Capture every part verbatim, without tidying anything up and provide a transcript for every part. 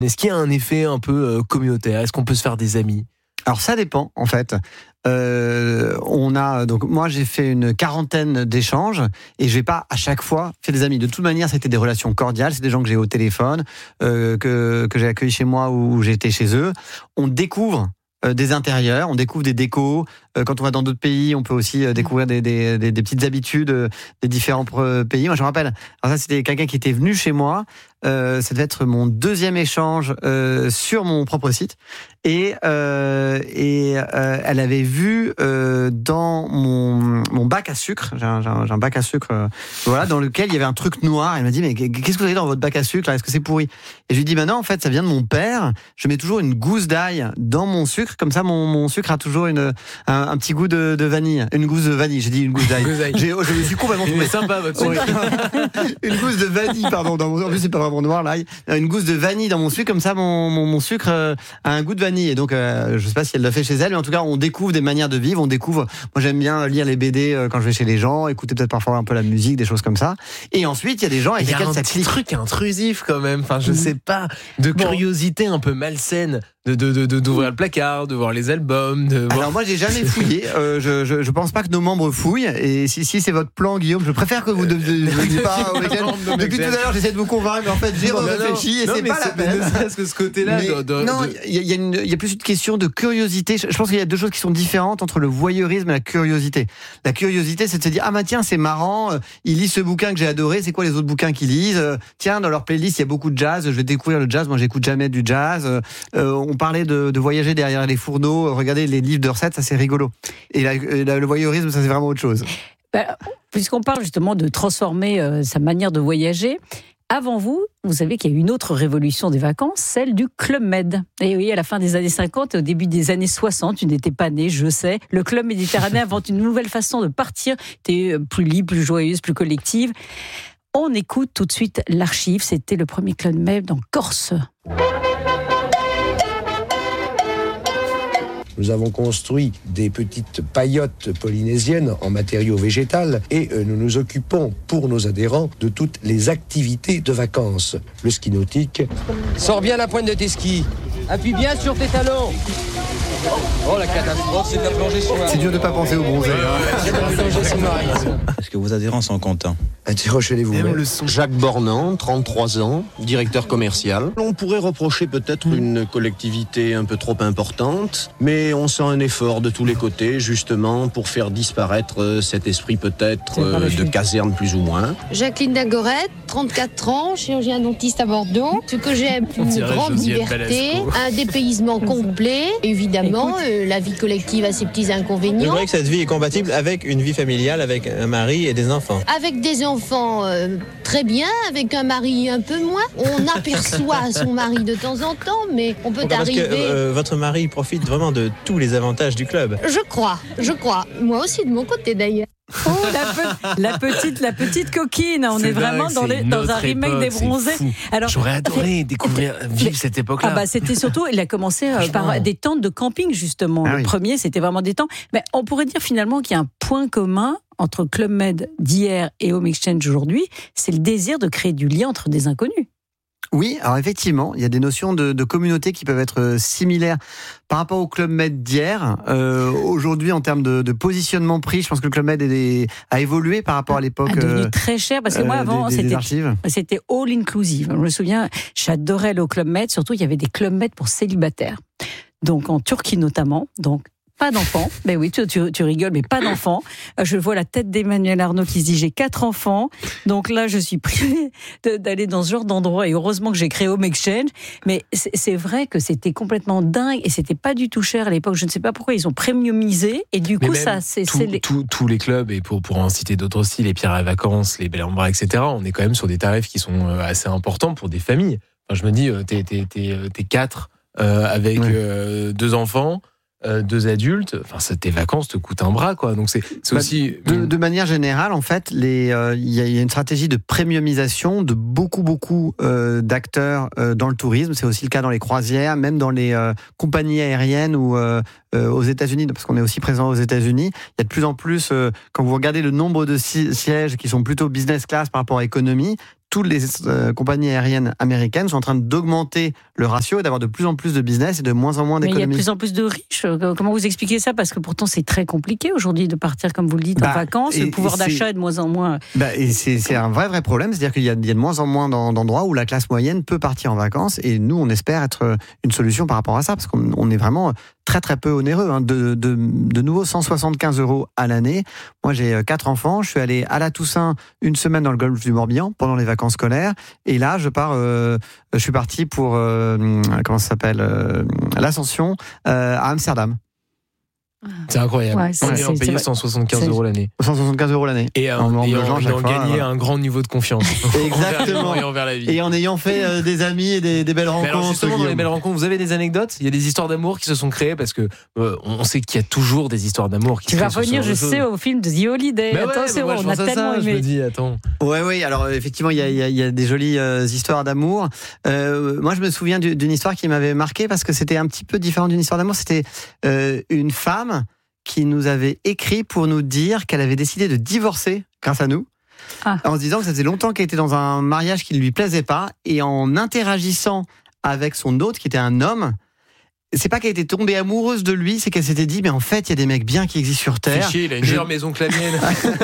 Est-ce qu'il y a un effet un peu euh, communautaire ? Est-ce qu'on peut se faire des amis ? Alors ça dépend en fait. Euh, on a donc moi j'ai fait une quarantaine d'échanges et je vais pas à chaque fois faire des amis. De toute manière, c'était des relations cordiales. C'est des gens que j'ai au téléphone, euh, que que j'ai accueillis chez moi ou j'ai été chez eux. On découvre euh, des intérieurs, on découvre des décos. Euh, quand on va dans d'autres pays, on peut aussi euh, découvrir des, des, des, des petites habitudes euh, des différents pays. Moi, je me rappelle. Alors ça, c'était quelqu'un qui était venu chez moi. Euh, ça devait être mon deuxième échange euh, sur mon propre site et euh, et euh, elle avait vu euh, dans mon mon bac à sucre, j'ai un, j'ai un, j'ai un bac à sucre, euh, voilà, dans lequel il y avait un truc noir. Elle m'a dit mais qu'est-ce que vous avez dans votre bac à sucre là ? Est-ce que c'est pourri ? Et je lui dis bah non, en fait ça vient de mon père. Je mets toujours une gousse d'ail dans mon sucre, comme ça mon mon sucre a toujours une un, un petit goût de, de vanille, une gousse de vanille. J'ai dit une gousse d'ail. J'ai, je me suis complètement trompé. C'est sympa votre sucre. Une gousse de vanille, pardon. Dans mon, en plus c'est pas vraiment noir là, une gousse de vanille dans mon sucre, comme ça mon, mon, mon sucre euh, a un goût de vanille. Et donc euh, je sais pas si elle l'a fait chez elle, mais en tout cas on découvre des manières de vivre, on découvre, moi j'aime bien lire les B D euh, quand je vais chez les gens, écouter peut-être parfois un peu la musique, des choses comme ça. Et ensuite il y a des gens avec lesquels ça clique. Il y a un petit truc intrusif quand même, enfin je sais pas, de curiosité un peu malsaine. De, de, de, de, d'ouvrir le placard, de voir les albums. De voir... Alors moi j'ai jamais fouillé, euh, je, je, je pense pas que nos membres fouillent, et si, si c'est votre plan Guillaume, je préfère que vous ne veniez pas au week-end. Depuis tout à l'heure j'essaie de vous convaincre, mais en fait j'ai réfléchi et non, c'est pas la peine. Parce que ce côté-là... Mais, de, de, non, il y, y, y a plus une question de curiosité. Je pense qu'il y a deux choses qui sont différentes entre le voyeurisme et la curiosité. La curiosité c'est de se dire, ah bah tiens c'est marrant, il lit ce bouquin que j'ai adoré, c'est quoi les autres bouquins qu'ils lisent ? Tiens dans leur playlist il y a beaucoup de jazz, je vais découvrir le jazz, moi j'écoute jamais du jazz. Euh, on parlait de, de voyager derrière les fourneaux, regarder les livres de recettes, ça c'est rigolo. Et la, la, le voyeurisme, ça c'est vraiment autre chose. Bah, puisqu'on parle justement de transformer euh, sa manière de voyager, avant vous, vous savez qu'il y a eu une autre révolution des vacances, celle du Club Med. Et oui, à la fin des années cinquante et au début des années soixante, tu n'étais pas né, je sais, le Club Méditerranée invente une nouvelle façon de partir, t'es plus libre, plus joyeuse, plus collective. On écoute tout de suite l'archive, c'était le premier Club Med en Corse. Nous avons construit des petites paillotes polynésiennes en matériaux végétal et nous nous occupons pour nos adhérents de toutes les activités de vacances. Le ski nautique. Sors bien la pointe de tes skis. Appuie bien sur tes talons. Oh la catastrophe, c'est de la plongée sous-marine. C'est dur de ne pas penser au bronzé. C'est de la plongée sous-marine. Est-ce que vos adhérents sont contents ? Interrogez-les vous-même. Jacques Bornand, trente-trois ans, directeur commercial. On pourrait reprocher peut-être une collectivité un peu trop importante, mais on sent un effort de tous les côtés, justement, pour faire disparaître cet esprit peut-être euh, de caserne plus ou moins. Jacqueline Dagorette, trente-quatre ans, chirurgien dentiste à Bordeaux. Ce que j'aime, une grande liberté, un dépaysement complet, évidemment, euh, la vie collective a ses petits inconvénients. Je dirais que cette vie est compatible avec une vie familiale, avec un mari et des enfants. Avec des enfants, euh, très bien, avec un mari un peu moins. On aperçoit son mari de temps en temps, mais on peut Pourquoi arriver... Parce que euh, votre mari profite vraiment de tous les avantages du club. Je crois, je crois. Moi aussi, de mon côté d'ailleurs. Oh, la, pe- la petite, la petite coquine. On c'est est vraiment dingue, dans, les, dans un remake époque, des Bronzés. Alors, j'aurais adoré découvrir, vivre cette époque-là. Ah bah, c'était surtout, il a commencé euh, par des tentes de camping, justement. Ah, le oui. premier, c'était vraiment des tentes. Mais on pourrait dire finalement qu'il y a un point commun entre Club Med d'hier et Home Exchange aujourd'hui, c'est le désir de créer du lien entre des inconnus. Oui, alors effectivement, il y a des notions de, de communauté qui peuvent être similaires par rapport au Club Med d'hier. Euh, aujourd'hui, en termes de, de positionnement prix, je pense que le Club Med est, a évolué par rapport à l'époque. A devenu très cher, parce que moi, avant, des, des, c'était, des c'était all inclusive. Je me souviens, j'adorais le Club Med, surtout il y avait des Club Med pour célibataires. Donc en Turquie notamment, donc pas d'enfants, mais oui, tu, tu, tu rigoles, mais pas d'enfants. Je vois la tête d'Emmanuel Arnaud qui se dit j'ai quatre enfants, donc là je suis privée de, d'aller dans ce genre d'endroit et heureusement que j'ai créé Home Exchange. Mais c'est, c'est vrai que c'était complètement dingue et c'était pas du tout cher à l'époque. Je ne sais pas pourquoi ils ont premiumisé et du coup ça c'est, tout, c'est les... tout, tous les clubs et pour pour en citer d'autres aussi, les Pierres à Vacances, les Bel en Bras, et cetera. On est quand même sur des tarifs qui sont assez importants pour des familles. Enfin, je me dis t'es t'es t'es, t'es quatre euh, avec oui. euh, deux enfants. Euh, deux adultes, enfin tes vacances te coûtent un bras quoi. Donc c'est, c'est bah, aussi de, de manière générale en fait, les il euh, y, y a une stratégie de premiumisation de beaucoup beaucoup euh, d'acteurs euh, dans le tourisme. C'est aussi le cas dans les croisières, même dans les euh, compagnies aériennes ou euh, euh, aux États-Unis, parce qu'on est aussi présent aux États-Unis. Il y a de plus en plus euh, quand vous regardez le nombre de si- sièges qui sont plutôt business class par rapport à économie. toutes les euh, compagnies aériennes américaines sont en train d'augmenter le ratio et d'avoir de plus en plus de business et de moins en moins d'économies. Mais il y a de plus en plus de riches. Comment vous expliquez ça? Parce que pourtant, c'est très compliqué aujourd'hui de partir, comme vous le dites, bah, en vacances. Le pouvoir d'achat est de moins en moins... Bah, et c'est, c'est un vrai, vrai problème. C'est-à-dire qu'il y a, il y a de moins en moins d'endroits où la classe moyenne peut partir en vacances. Et nous, on espère être une solution par rapport à ça, parce qu'on on est vraiment très, très peu onéreux. Hein. De, de, de nouveau, cent soixante-quinze euros à l'année. Moi, j'ai quatre enfants. Je suis allé à la Toussaint une semaine dans le golfe du Morbihan pendant les vacances scolaires. Et là, je pars... Euh, je suis parti pour... Euh, comment ça s'appelle euh, l'Ascension euh, à Amsterdam. C'est incroyable. Ouais, c'est, on est en payé cent soixante-quinze euros l'année. cent soixante-quinze euros l'année. Et, en, en, et en, en ayant gagné fois, un grand niveau de confiance. Exactement. Et envers la vie. Et en ayant fait euh, des amis et des, des belles rencontres. Mais alors justement, Guillaume. dans les belles rencontres, vous avez des anecdotes? Il y a des histoires d'amour qui se sont créées parce que euh, on sait qu'il y a toujours des histoires d'amour qui tu se créent. Tu vas revenir, je sais, au film de The Holiday. Bah ouais, Attention, bah moi, on a tellement ça, aimé. Je me dis, attends. Ouais, oui. Alors effectivement, il y a, il y a, il y a des jolies euh, histoires d'amour. Euh, moi, je me souviens du, d'une histoire qui m'avait marqué parce que c'était un petit peu différent d'une histoire d'amour. C'était euh, une femme qui nous avait écrit pour nous dire qu'elle avait décidé de divorcer grâce à nous, ah. en se disant que ça faisait longtemps qu'elle était dans un mariage qui ne lui plaisait pas, et en interagissant avec son hôte, qui était un homme, c'est pas qu'elle était tombée amoureuse de lui, c'est qu'elle s'était dit, mais en fait, il y a des mecs bien qui existent sur Terre. Fichier, il a une meilleure je... maison que la mienne.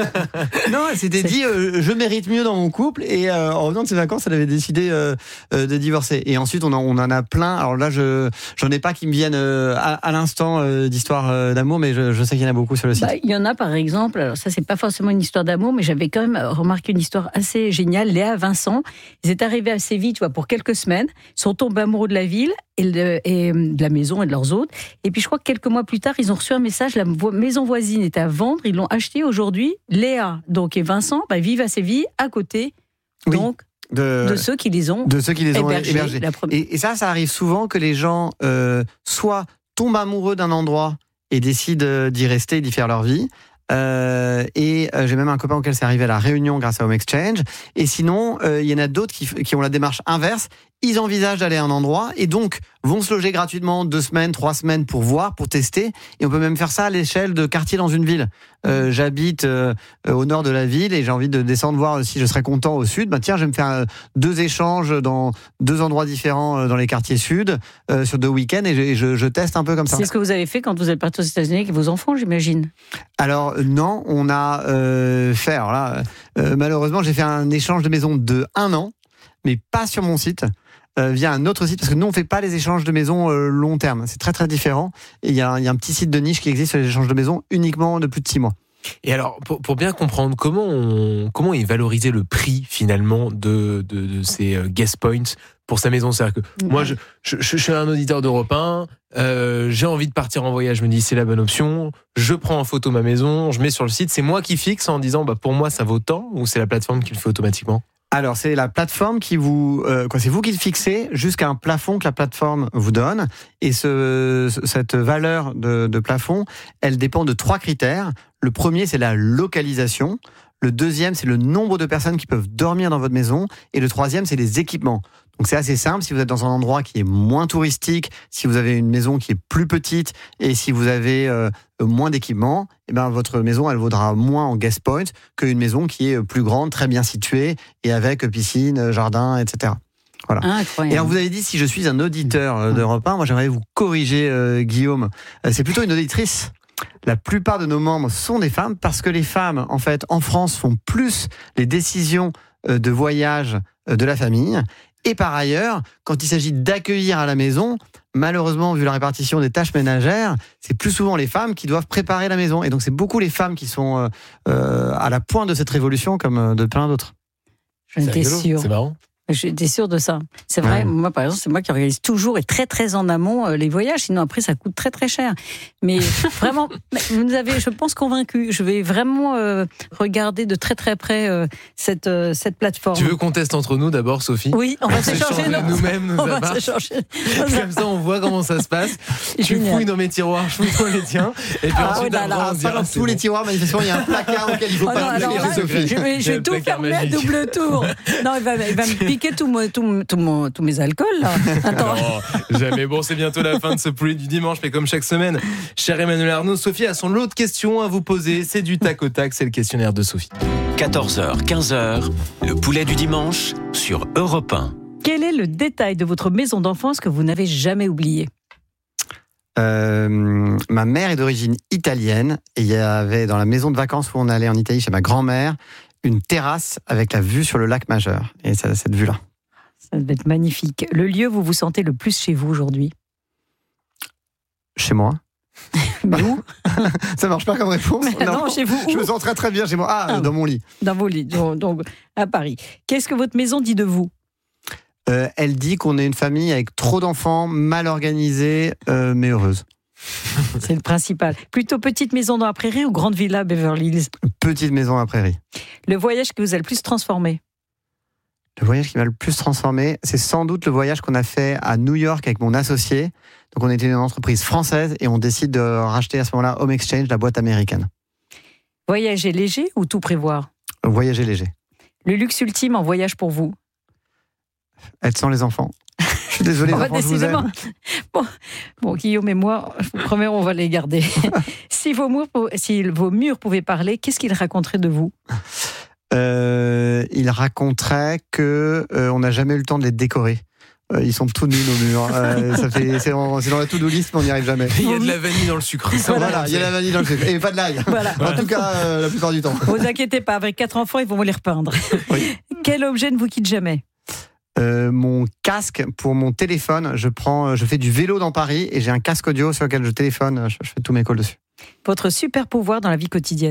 Non, elle s'était c'est... dit, euh, je mérite mieux dans mon couple, et euh, en revenant de ses vacances, elle avait décidé euh, euh, de divorcer. Et ensuite, on en, on en a plein. Alors là, je j'en ai pas qui me viennent euh, à, à l'instant euh, d'histoires euh, d'amour, mais je, je sais qu'il y en a beaucoup sur le site. Bah, il y en a, par exemple, alors ça, c'est pas forcément une histoire d'amour, mais j'avais quand même remarqué une histoire assez géniale. Léa, Vincent, ils étaient arrivés à Séville, tu vois, pour quelques semaines, ils sont tombés amoureux de la ville, et de, et de la maison et de leurs hôtes. Et puis je crois que quelques mois plus tard, ils ont reçu un message, la vo- maison voisine est à vendre, ils l'ont acheté aujourd'hui. Léa donc, et Vincent bah, vivent à Séville, à côté oui, donc, de, de ceux qui les ont de ceux qui les ont hébergés. hébergés. Et, et ça, ça arrive souvent que les gens euh, soit tombent amoureux d'un endroit et décident d'y rester, d'y faire leur vie. Euh, et euh, j'ai même un copain auquel c'est arrivé à la Réunion grâce à Home Exchange. Et sinon, il euh, y en a d'autres qui, qui ont la démarche inverse. Ils envisagent d'aller à un endroit et donc vont se loger gratuitement deux semaines, trois semaines pour voir, pour tester. Et on peut même faire ça à l'échelle de quartier dans une ville. Euh, j'habite euh, au nord de la ville et j'ai envie de descendre voir si je serais content au sud. Ben tiens, je vais me faire euh, deux échanges dans deux endroits différents euh, dans les quartiers sud euh, sur deux week-ends et, je, et je, je teste un peu comme ça. C'est ce que vous avez fait quand vous êtes parti aux États-Unis avec vos enfants, j'imagine. Alors non, on a euh, fait. Alors là, euh, malheureusement, j'ai fait un échange de maison de un an, mais pas sur mon site. Euh, via un autre site, parce que nous on fait pas les échanges de maisons euh, long terme, c'est très très différent, et il y, y a un petit site de niche qui existe sur les échanges de maisons uniquement de plus de six mois. Et alors, pour, pour bien comprendre, comment on, comment est valorisé le prix finalement de, de, de ces euh, guest points pour sa maison? C'est-à-dire que ouais. moi je, je, je suis un auditeur d'Europe un, euh, j'ai envie de partir en voyage, je me dis c'est la bonne option, je prends en photo ma maison, je mets sur le site, c'est moi qui fixe en disant bah, pour moi ça vaut tant, ou c'est la plateforme qui le fait automatiquement? Alors, c'est la plateforme qui vous, euh, quoi, c'est vous qui le fixez jusqu'à un plafond que la plateforme vous donne. Et ce, cette valeur de, de plafond, elle dépend de trois critères. Le premier, c'est la localisation. Le deuxième, c'est le nombre de personnes qui peuvent dormir dans votre maison. Et le troisième, c'est les équipements. Donc c'est assez simple, si vous êtes dans un endroit qui est moins touristique, si vous avez une maison qui est plus petite et si vous avez euh, moins d'équipements, eh ben votre maison elle vaudra moins en guest point qu'une maison qui est plus grande, très bien située et avec piscine, jardin, et cetera. Voilà. Incroyable. Et alors vous avez dit si je suis un auditeur d'Europe un, moi j'aimerais vous corriger euh, Guillaume, c'est plutôt une auditrice. La plupart de nos membres sont des femmes parce que les femmes en fait en France font plus les décisions de voyage de la famille. Et par ailleurs, quand il s'agit d'accueillir à la maison, malheureusement, vu la répartition des tâches ménagères, c'est plus souvent les femmes qui doivent préparer la maison. Et donc, c'est beaucoup les femmes qui sont euh, à la pointe de cette révolution, comme de plein d'autres. J'en étais sûre. C'est marrant. J'étais sûre de ça. C'est vrai, ouais. Moi par exemple, c'est moi qui organise toujours et très très en amont euh, les voyages, sinon après ça coûte très très cher. Mais vraiment, vous nous avez, je pense, convaincu. Je vais vraiment euh, regarder de très très près euh, cette, euh, cette plateforme. Tu veux qu'on teste entre nous d'abord, Sophie? Oui, on va s'échanger nos... nous-mêmes, nos on apparts. va s'échanger. Comme ça, on voit comment ça se passe. Tu fouilles dans mes tiroirs, je fouille dans les tiens. Et puis ah, ensuite, là, là, pas dans tous bon. Les tiroirs, manifestement, il y a un placard auquel il faut oh, pas le Sophie. Je, je vais tout fermer à double tour. Non, il va, il va me piquer piqué tous mon, tout, tout mon, tous mes alcools, là. Attends. Non, jamais. Bon, c'est bientôt la fin de ce poulet du dimanche, mais comme chaque semaine, cher Emmanuel Arnaud, Sophie a son lot de questions à vous poser. C'est du tac au tac, c'est le questionnaire de Sophie. quatorze heures, quinze heures, le poulet du dimanche sur Europe un. Quel est le détail de votre maison d'enfance que vous n'avez jamais oublié ? Euh, ma mère est d'origine italienne et il y avait dans la maison de vacances où on allait en Italie chez ma grand-mère une terrasse avec la vue sur le lac Majeur. Et ça, cette vue-là. Ça devait être magnifique. Le lieu où vous vous sentez le plus chez vous aujourd'hui ? Chez moi. Mais où ? Ça marche pas comme réponse. Non, non, chez vous. Je me sens très très bien chez moi. Ah, ah dans mon lit. Dans vos lits, donc, donc à Paris. Qu'est-ce que votre maison dit de vous ? Euh, elle dit qu'on est une famille avec trop d'enfants, mal organisée, euh, mais heureuse. C'est le principal. Plutôt petite maison dans la prairie ou grande villa à Beverly Hills ? Petite maison à la prairie. Le voyage qui vous a le plus transformé ? Le voyage qui m'a le plus transformé, c'est sans doute le voyage qu'on a fait à New York avec mon associé. Donc on était une entreprise française et on décide de racheter à ce moment-là Home Exchange, la boîte américaine. Voyager léger ou tout prévoir ? Voyager léger. Le luxe ultime en voyage pour vous ? Être sans les enfants. Je suis désolé, les oh, enfants, je vous aime. Bon, bon, Guillaume et moi, je vous promets, on va les garder. si, vos murs, si vos murs pouvaient parler, qu'est-ce qu'ils raconteraient de vous ? euh, Ils raconteraient qu'on euh, n'a jamais eu le temps de les décorer. Euh, ils sont tout nus, nos murs. Euh, ça fait, c'est, en, c'est dans la to-do list, mais on n'y arrive jamais. Il y a de la vanille dans le sucre. Ça, voilà, voilà, il y a de la vanille dans le sucre. Et pas de l'ail. Voilà. En tout cas, euh, la plupart du temps. Ne vous inquiétez pas, avec quatre enfants, ils vont vous les repeindre. Oui. Quel objet ne vous quitte jamais ? Euh, mon casque pour mon téléphone. Je prends, je fais du vélo dans Paris et j'ai un casque audio sur lequel je téléphone. Je, je fais tous mes calls dessus. Votre super pouvoir dans la vie quotidienne ?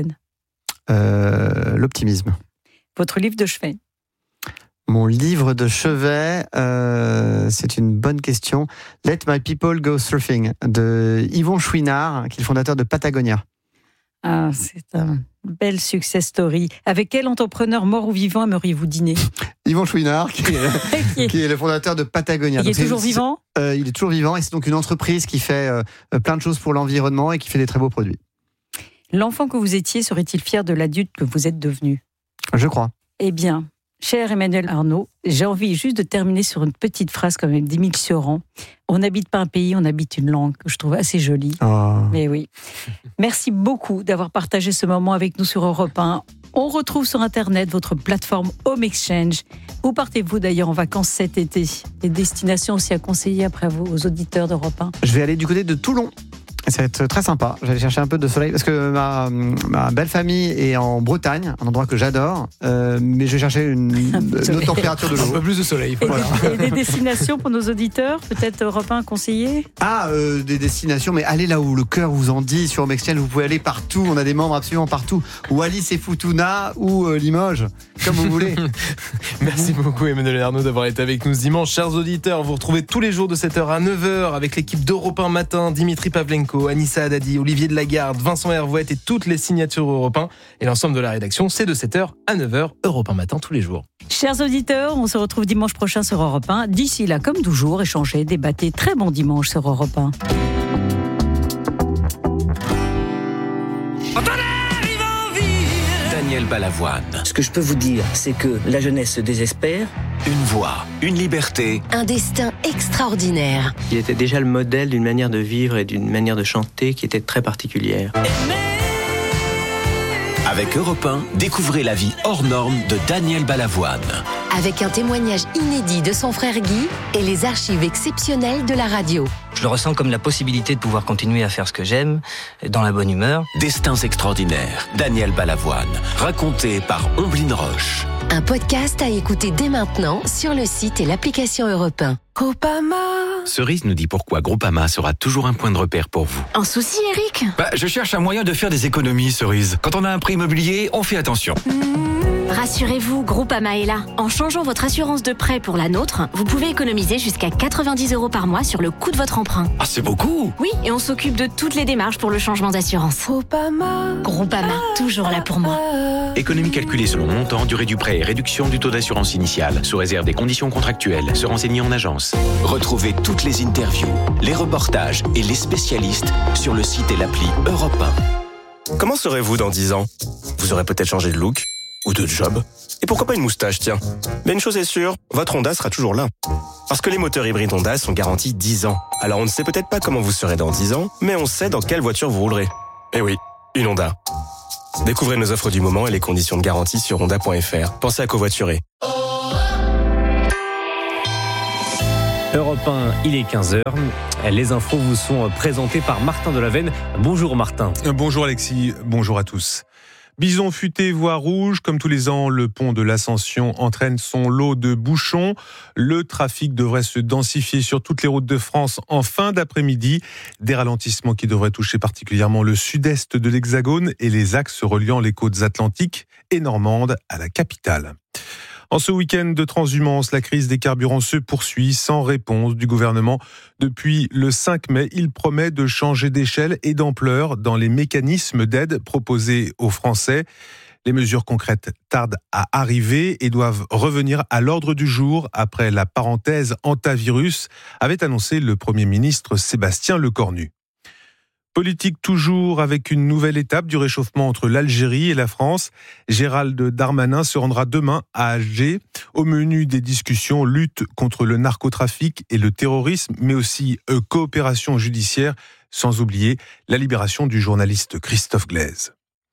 euh, L'optimisme. Votre livre de chevet ? Mon livre de chevet, euh, c'est une bonne question. Let My People Go Surfing de Yvon Chouinard, qui est le fondateur de Patagonia. Ah, c'est un bel success story. Avec quel entrepreneur mort ou vivant aimeriez-vous dîner ? Yvon Chouinard, qui est, qui est le fondateur de Patagonia. Il donc est toujours c'est, vivant euh, Il est toujours vivant et c'est donc une entreprise qui fait euh, plein de choses pour l'environnement et qui fait des très beaux produits. L'enfant que vous étiez serait-il fier de l'adulte que vous êtes devenu ? Je crois. Eh bien, cher Emmanuel Arnaud, j'ai envie juste de terminer sur une petite phrase comme avec d'Émile Cioran. On n'habite pas un pays, on habite une langue, que je trouve assez jolie. Oh. Mais oui. Merci beaucoup d'avoir partagé ce moment avec nous sur Europe un. On retrouve sur Internet votre plateforme Home Exchange. Où partez-vous d'ailleurs en vacances cet été ? Des destinations aussi à conseiller après vous, aux auditeurs d'Europe un ? Je vais aller du côté de Toulon. Ça va être très sympa. J'allais chercher un peu de soleil parce que ma, ma belle famille est en Bretagne, un endroit que j'adore. Euh, mais je vais chercher une, une autre température de l'eau. Un peu plus de soleil. Et, Voilà. des, et des destinations pour nos auditeurs, peut-être Europe un conseillé ? Ah, euh, des destinations, mais allez là où le cœur vous en dit. Sur Home Exchange, vous pouvez aller partout. On a des membres absolument partout. Wallis et Futuna ou euh, Limoges, comme vous voulez. Merci beaucoup Emmanuel Arnaud d'avoir été avec nous ce dimanche. Chers auditeurs, vous retrouvez tous les jours de sept heures à neuf heures avec l'équipe d'Europe un Matin, Dimitri Pavlenko, Anissa Haddadi, Olivier Delagarde, Vincent Hervouette et toutes les signatures Europe un. Et l'ensemble de la rédaction, c'est de sept heures à neuf heures, Europe un Matin tous les jours. Chers auditeurs, on se retrouve dimanche prochain sur Europe un. D'ici là, comme toujours, échangez, débattez. Très bon dimanche sur Europe un. Daniel Balavoine. Ce que je peux vous dire, c'est que la jeunesse se désespère. Une voix, une liberté. Un destin extraordinaire. Il était déjà le modèle d'une manière de vivre et d'une manière de chanter qui était très particulière. Avec Europe un, découvrez la vie hors norme de Daniel Balavoine. Avec un témoignage inédit de son frère Guy et les archives exceptionnelles de la radio. Je le ressens comme la possibilité de pouvoir continuer à faire ce que j'aime, dans la bonne humeur. Destins extraordinaires, Daniel Balavoine, raconté par Omblin Roche. Un podcast à écouter dès maintenant sur le site et l'application Europe un. Groupama. Cerise nous dit pourquoi Groupama sera toujours un point de repère pour vous. Un souci, Eric ? Bah, je cherche un moyen de faire des économies, Cerise. Quand on a un prêt immobilier, on fait attention. Mmh. Rassurez-vous, Groupama est là. En changeant votre assurance de prêt pour la nôtre, vous pouvez économiser jusqu'à quatre-vingt-dix euros par mois sur le coût de votre emprunt. Ah, c'est beaucoup! Oui, et on s'occupe de toutes les démarches pour le changement d'assurance. Groupama. Groupama, toujours là pour moi. Économie calculée selon montant, durée du prêt et réduction du taux d'assurance initiale, sous réserve des conditions contractuelles. Se renseigner en agence. Retrouvez toutes les interviews, les reportages et les spécialistes sur le site et l'appli Europe un. Comment serez-vous dans dix ans ? Vous aurez peut-être changé de look ? ou de job. Et pourquoi pas une moustache, tiens. Mais une chose est sûre, votre Honda sera toujours là. Parce que les moteurs hybrides Honda sont garantis dix ans. Alors on ne sait peut-être pas comment vous serez dans dix ans, mais on sait dans quelle voiture vous roulerez. Eh oui, une Honda. Découvrez nos offres du moment et les conditions de garantie sur honda point f r. Pensez à covoiturer. Europe un, il est quinze heures. Les infos vous sont présentées par Martin Delavenne. Bonjour Martin. Bonjour Alexis, bonjour à tous. Bison futé, voie rouge. Comme tous les ans, le pont de l'Ascension entraîne son lot de bouchons. Le trafic devrait se densifier sur toutes les routes de France en fin d'après-midi. Des ralentissements qui devraient toucher particulièrement le sud-est de l'Hexagone et les axes reliant les côtes atlantiques et normandes à la capitale. En ce week-end de transhumance, la crise des carburants se poursuit sans réponse du gouvernement. Depuis le cinq mai, il promet de changer d'échelle et d'ampleur dans les mécanismes d'aide proposés aux Français. Les mesures concrètes tardent à arriver et doivent revenir à l'ordre du jour après la parenthèse antivirus, avait annoncé le Premier ministre Sébastien Lecornu. Politique toujours avec une nouvelle étape du réchauffement entre l'Algérie et la France. Gérald Darmanin se rendra demain à Alger. Au menu des discussions, lutte contre le narcotrafic et le terrorisme, mais aussi euh, coopération judiciaire, sans oublier la libération du journaliste Christophe Glaise.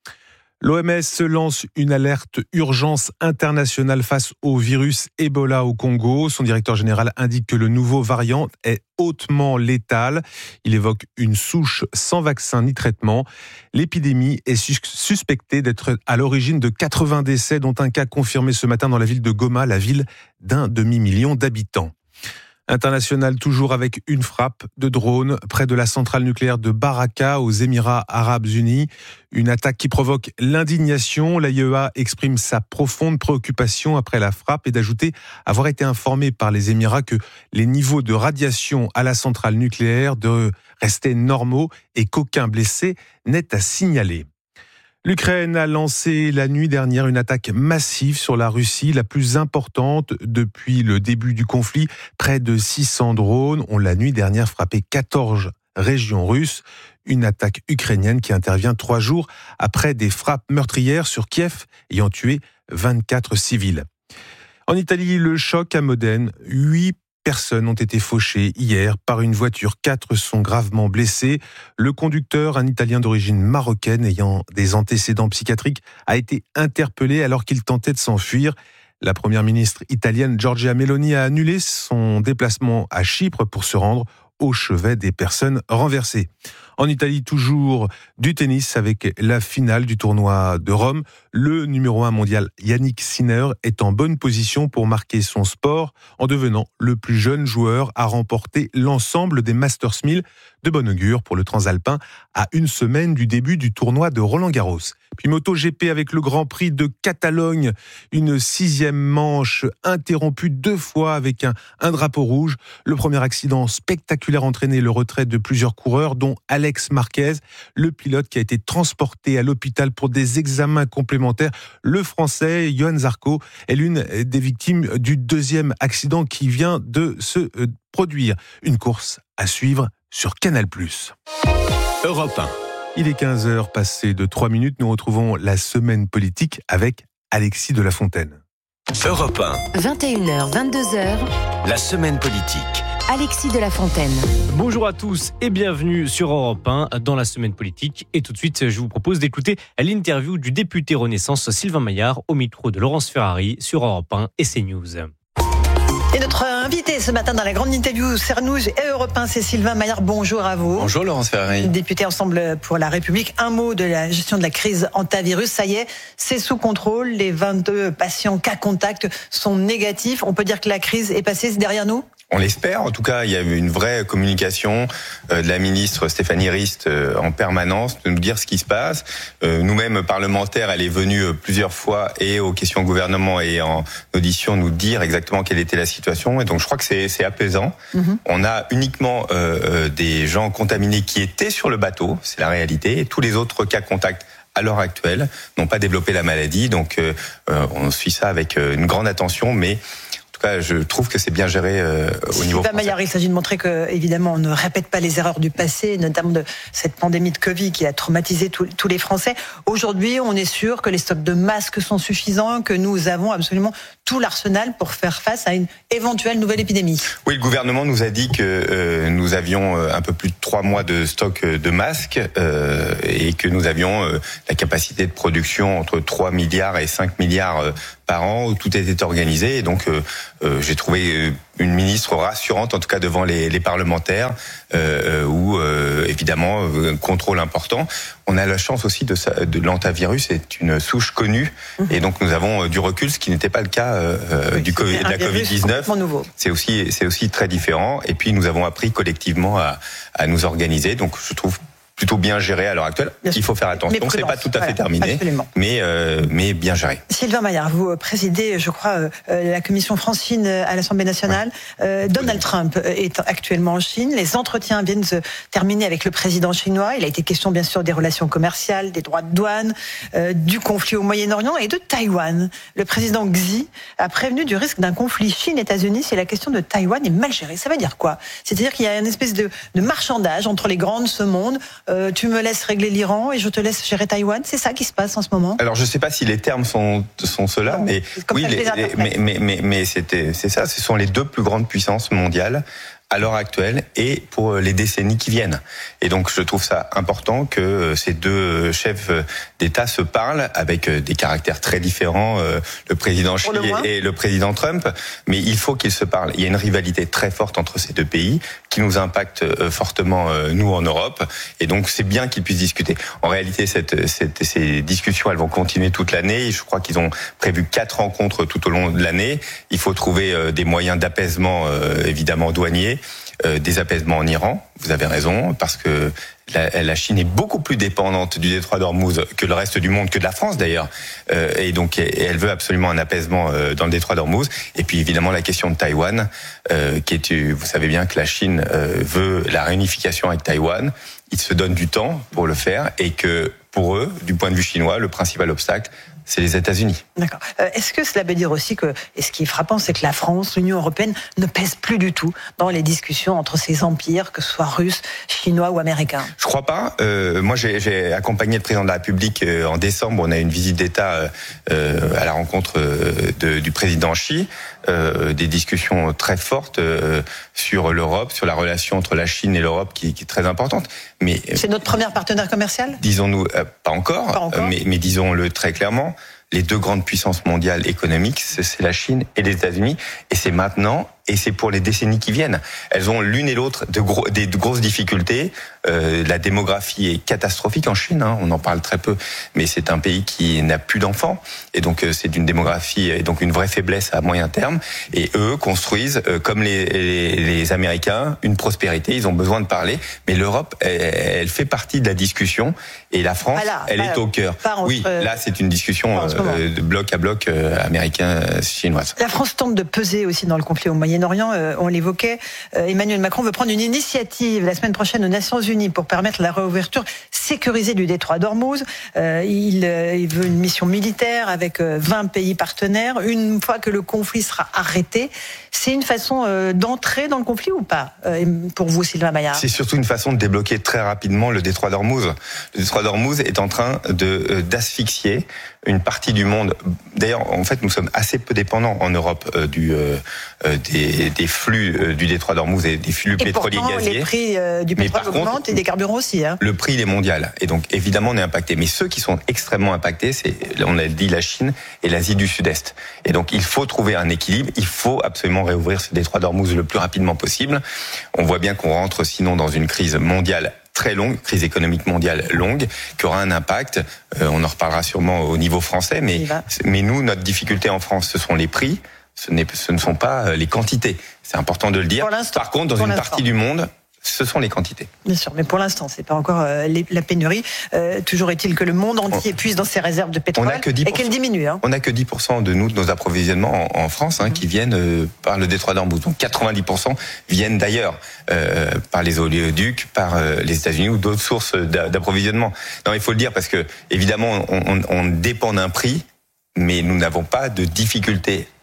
L'O M S lance une alerte urgence internationale face au virus Ebola au Congo. Son directeur général indique que le nouveau variant est hautement létal. Il évoque une souche sans vaccin ni traitement. L'épidémie est sus- suspectée d'être à l'origine de quatre-vingts décès, dont un cas confirmé ce matin dans la ville de Goma, la ville d'un demi-million d'habitants. International toujours avec une frappe de drone près de la centrale nucléaire de Baraka aux Émirats Arabes Unis. Une attaque qui provoque l'indignation. L'A I E A exprime sa profonde préoccupation après la frappe et d'ajouter avoir été informé par les Émirats que les niveaux de radiation à la centrale nucléaire de rester normaux et qu'aucun blessé n'est à signaler. L'Ukraine a lancé la nuit dernière une attaque massive sur la Russie, la plus importante depuis le début du conflit. Près de six cents drones ont la nuit dernière frappé quatorze régions russes. Une attaque ukrainienne qui intervient trois jours après des frappes meurtrières sur Kiev ayant tué vingt-quatre civils. En Italie, le choc à Modène. Huit personnes ont été fauchées hier par une voiture. Quatre sont gravement blessés. Le conducteur, un Italien d'origine marocaine ayant des antécédents psychiatriques, a été interpellé alors qu'il tentait de s'enfuir. La première ministre italienne Giorgia Meloni a annulé son déplacement à Chypre pour se rendre au chevet des personnes renversées. En Italie, toujours du tennis avec la finale du tournoi de Rome. Le numéro un mondial Yannick Sinner est en bonne position pour marquer son sport en devenant le plus jeune joueur à remporter l'ensemble des Masters mille, de bon augure pour le transalpin à une semaine du début du tournoi de Roland-Garros. Puis MotoGP avec le Grand Prix de Catalogne, une sixième manche interrompue deux fois avec un, un drapeau rouge. Le premier accident spectaculaire entraîné le retrait de plusieurs coureurs, dont Alex Marquez, le pilote qui a été transporté à l'hôpital pour des examens complémentaires. Le Français Johan Zarco est l'une des victimes du deuxième accident qui vient de se produire. Une course à suivre sur Canal plus. Europe un. Il est quinze heures passées de trois minutes. Nous retrouvons la semaine politique avec Alexis de la Fontaine. Europe un. vingt et une heures, vingt-deux heures. La semaine politique. Alexis de la Fontaine. Bonjour à tous et bienvenue sur Europe un dans la semaine politique. Et tout de suite, je vous propose d'écouter l'interview du député Renaissance Sylvain Maillard au micro de Laurence Ferrari sur Europe un et CNews. Et notre invité ce matin dans la grande interview CNews et Europe un, c'est Sylvain Maillard. Bonjour à vous. Bonjour Laurence Ferrari. Député Ensemble pour la République. Un mot de la gestion de la crise antivirus. Ça y est, c'est sous contrôle. Les vingt-deux patients cas contact sont négatifs. On peut dire que la crise est passée, c'est derrière nous ? On l'espère. En tout cas, il y a eu une vraie communication de la ministre Stéphanie Rist en permanence, de nous dire ce qui se passe. Nous-mêmes, parlementaires, elle est venue plusieurs fois et aux questions au gouvernement et en audition nous dire exactement quelle était la situation. Et donc, je crois que c'est, c'est apaisant. Mm-hmm. On a uniquement euh, des gens contaminés qui étaient sur le bateau, c'est la réalité. Et tous les autres cas contacts à l'heure actuelle n'ont pas développé la maladie. Donc, euh, on suit ça avec une grande attention, mais tout cas, je trouve que c'est bien géré euh, au niveau français. Maillard, il s'agit de montrer que, évidemment, on ne répète pas les erreurs du passé, notamment de cette pandémie de Covid qui a traumatisé tous, tous les Français. Aujourd'hui, on est sûr que les stocks de masques sont suffisants, que nous avons absolument tout l'arsenal pour faire face à une éventuelle nouvelle épidémie. Oui, le gouvernement nous a dit que euh, nous avions un peu plus de trois mois de stock de masques euh, et que nous avions euh, la capacité de production entre trois milliards et cinq milliards euh, par an, où tout était organisé. Et donc, euh, euh, j'ai trouvé une ministre rassurante, en tout cas devant les, les parlementaires, euh, où, euh, évidemment, un contrôle important. On a la chance aussi de, de l'hantavirus, c'est une souche connue, mmh. et donc nous avons du recul, ce qui n'était pas le cas euh, oui, du COVID, de la covid dix-neuf. C'est aussi, c'est aussi très différent. Et puis, nous avons appris collectivement à, à nous organiser. Donc, je trouve plutôt bien géré à l'heure actuelle. Il faut faire attention, c'est pas tout à fait voilà, terminé, absolument. mais euh, mais bien géré. Sylvain Maillard, vous présidez, je crois, euh, la commission France-Chine à l'Assemblée nationale. Ouais. Euh, Donald Trump est actuellement en Chine. Les entretiens viennent de se terminer avec le président chinois. Il a été question, bien sûr, des relations commerciales, des droits de douane, euh, du conflit au Moyen-Orient et de Taïwan. Le président Xi a prévenu du risque d'un conflit Chine-États-Unis si la question de Taïwan est mal gérée. Ça veut dire quoi? C'est-à-dire qu'il y a une espèce de, de marchandage entre les grands de ce monde. Euh, tu me laisses régler l'Iran et je te laisse gérer Taïwan. C'est ça qui se passe en ce moment. Alors je ne sais pas si les termes sont sont ceux-là, non, mais oui, les, les, mais mais mais, mais c'était c'est ça. Ce sont les deux plus grandes puissances mondiales à l'heure actuelle et pour les décennies qui viennent. Et donc je trouve ça important que ces deux chefs d'État se parlent avec des caractères très différents, le président Xi et le président Trump, mais il faut qu'ils se parlent. Il y a une rivalité très forte entre ces deux pays qui nous impacte fortement nous en Europe, et donc c'est bien qu'ils puissent discuter. En réalité, cette, cette, ces discussions, elles vont continuer toute l'année. Je crois qu'ils ont prévu quatre rencontres tout au long de l'année. Il faut trouver des moyens d'apaisement, évidemment douaniers. Euh, des apaisements en Iran, vous avez raison, parce que la, la Chine est beaucoup plus dépendante du détroit d'Ormuz que le reste du monde, que de la France d'ailleurs, euh, et donc et elle veut absolument un apaisement euh, dans le détroit d'Ormuz. Et puis évidemment la question de Taïwan, euh, qui est, vous savez bien que la Chine euh, veut la réunification avec Taïwan. Ils se donnent du temps pour le faire, et que pour eux, du point de vue chinois, le principal obstacle, c'est les États-Unis. D'accord. Euh, est-ce que cela veut dire aussi que, et ce qui est frappant, c'est que la France, l'Union européenne, ne pèse plus du tout dans les discussions entre ces empires, que ce soit russes, chinois ou américains? Je crois pas. Euh, moi, j'ai, j'ai accompagné le président de la République euh, en décembre. On a eu une visite d'État euh, à la rencontre de, du président Xi. Euh, des discussions très fortes euh, sur l'Europe, sur la relation entre la Chine et l'Europe, qui, qui est très importante. Mais c'est notre premier partenaire commercial ? Disons-nous, euh, pas encore, pas encore. Euh, mais, mais disons-le très clairement. Les deux grandes puissances mondiales économiques, c'est la Chine et les États-Unis, et c'est maintenant, et c'est pour les décennies qui viennent. Elles ont l'une et l'autre de gros, des de grosses difficultés. Euh, la démographie est catastrophique en Chine, hein, on en parle très peu, mais c'est un pays qui n'a plus d'enfants, et donc euh, c'est d'une démographie et donc une vraie faiblesse à moyen terme. Et eux construisent, euh, comme les, les, les Américains, une prospérité. Ils ont besoin de parler, mais l'Europe, elle, elle fait partie de la discussion, et la France, ah là, elle bah, est au cœur. Oui, là c'est une discussion euh, de bloc à bloc euh, américain-chinoise. La France tente de peser aussi dans le conflit au Moyen-Orient. Euh, on l'évoquait. Euh, Emmanuel Macron veut prendre une initiative la semaine prochaine aux Nations Unies pour permettre la réouverture sécurisée du détroit d'Ormuz. Euh, il, euh, il veut une mission militaire avec euh, vingt pays partenaires. Une fois que le conflit sera arrêté, c'est une façon euh, d'entrer dans le conflit ou pas euh, pour vous, Sylvain Maillard? C'est surtout une façon de débloquer très rapidement le détroit d'Ormuz. Le détroit d'Ormuz est en train de euh, d'asphyxier une partie du monde. D'ailleurs, en fait, nous sommes assez peu dépendants en Europe euh, du euh, des, des flux euh, du détroit d'Ormuz et des flux et pétroliers pourtant, gaziers. Les prix euh, du pétrole augmentent et des carburants aussi. Hein. Le prix il est mondial, et donc évidemment on est impacté. Mais ceux qui sont extrêmement impactés, c'est, on a dit, la Chine et l'Asie du Sud-Est. Et donc il faut trouver un équilibre. Il faut absolument réouvrir ce détroit d'Ormuz le plus rapidement possible. On voit bien qu'on rentre sinon dans une crise mondiale très longue, crise économique mondiale longue, qui aura un impact. Euh, on en reparlera sûrement au niveau français, mais, mais nous, notre difficulté en France, ce sont les prix, ce, n'est, ce ne sont pas les quantités. C'est important de le dire. Par contre, dans une partie du monde, ce sont les quantités. Bien sûr, mais pour l'instant, c'est pas encore euh, les, la pénurie. Euh, toujours est-il que le monde entier on, puise dans ses réserves de pétrole et qu'elle diminue. Hein. On n'a que dix pour cent de nous, de nos approvisionnements en, en France, hein, mmh. qui viennent euh, par le détroit d'Ormuz. Donc quatre-vingt-dix pour cent viennent d'ailleurs, euh, par les oléoducs, par euh, les États-Unis ou d'autres sources d'approvisionnement. Non, il faut le dire parce que évidemment, on, on, on dépend d'un prix, mais nous n'avons pas de difficulté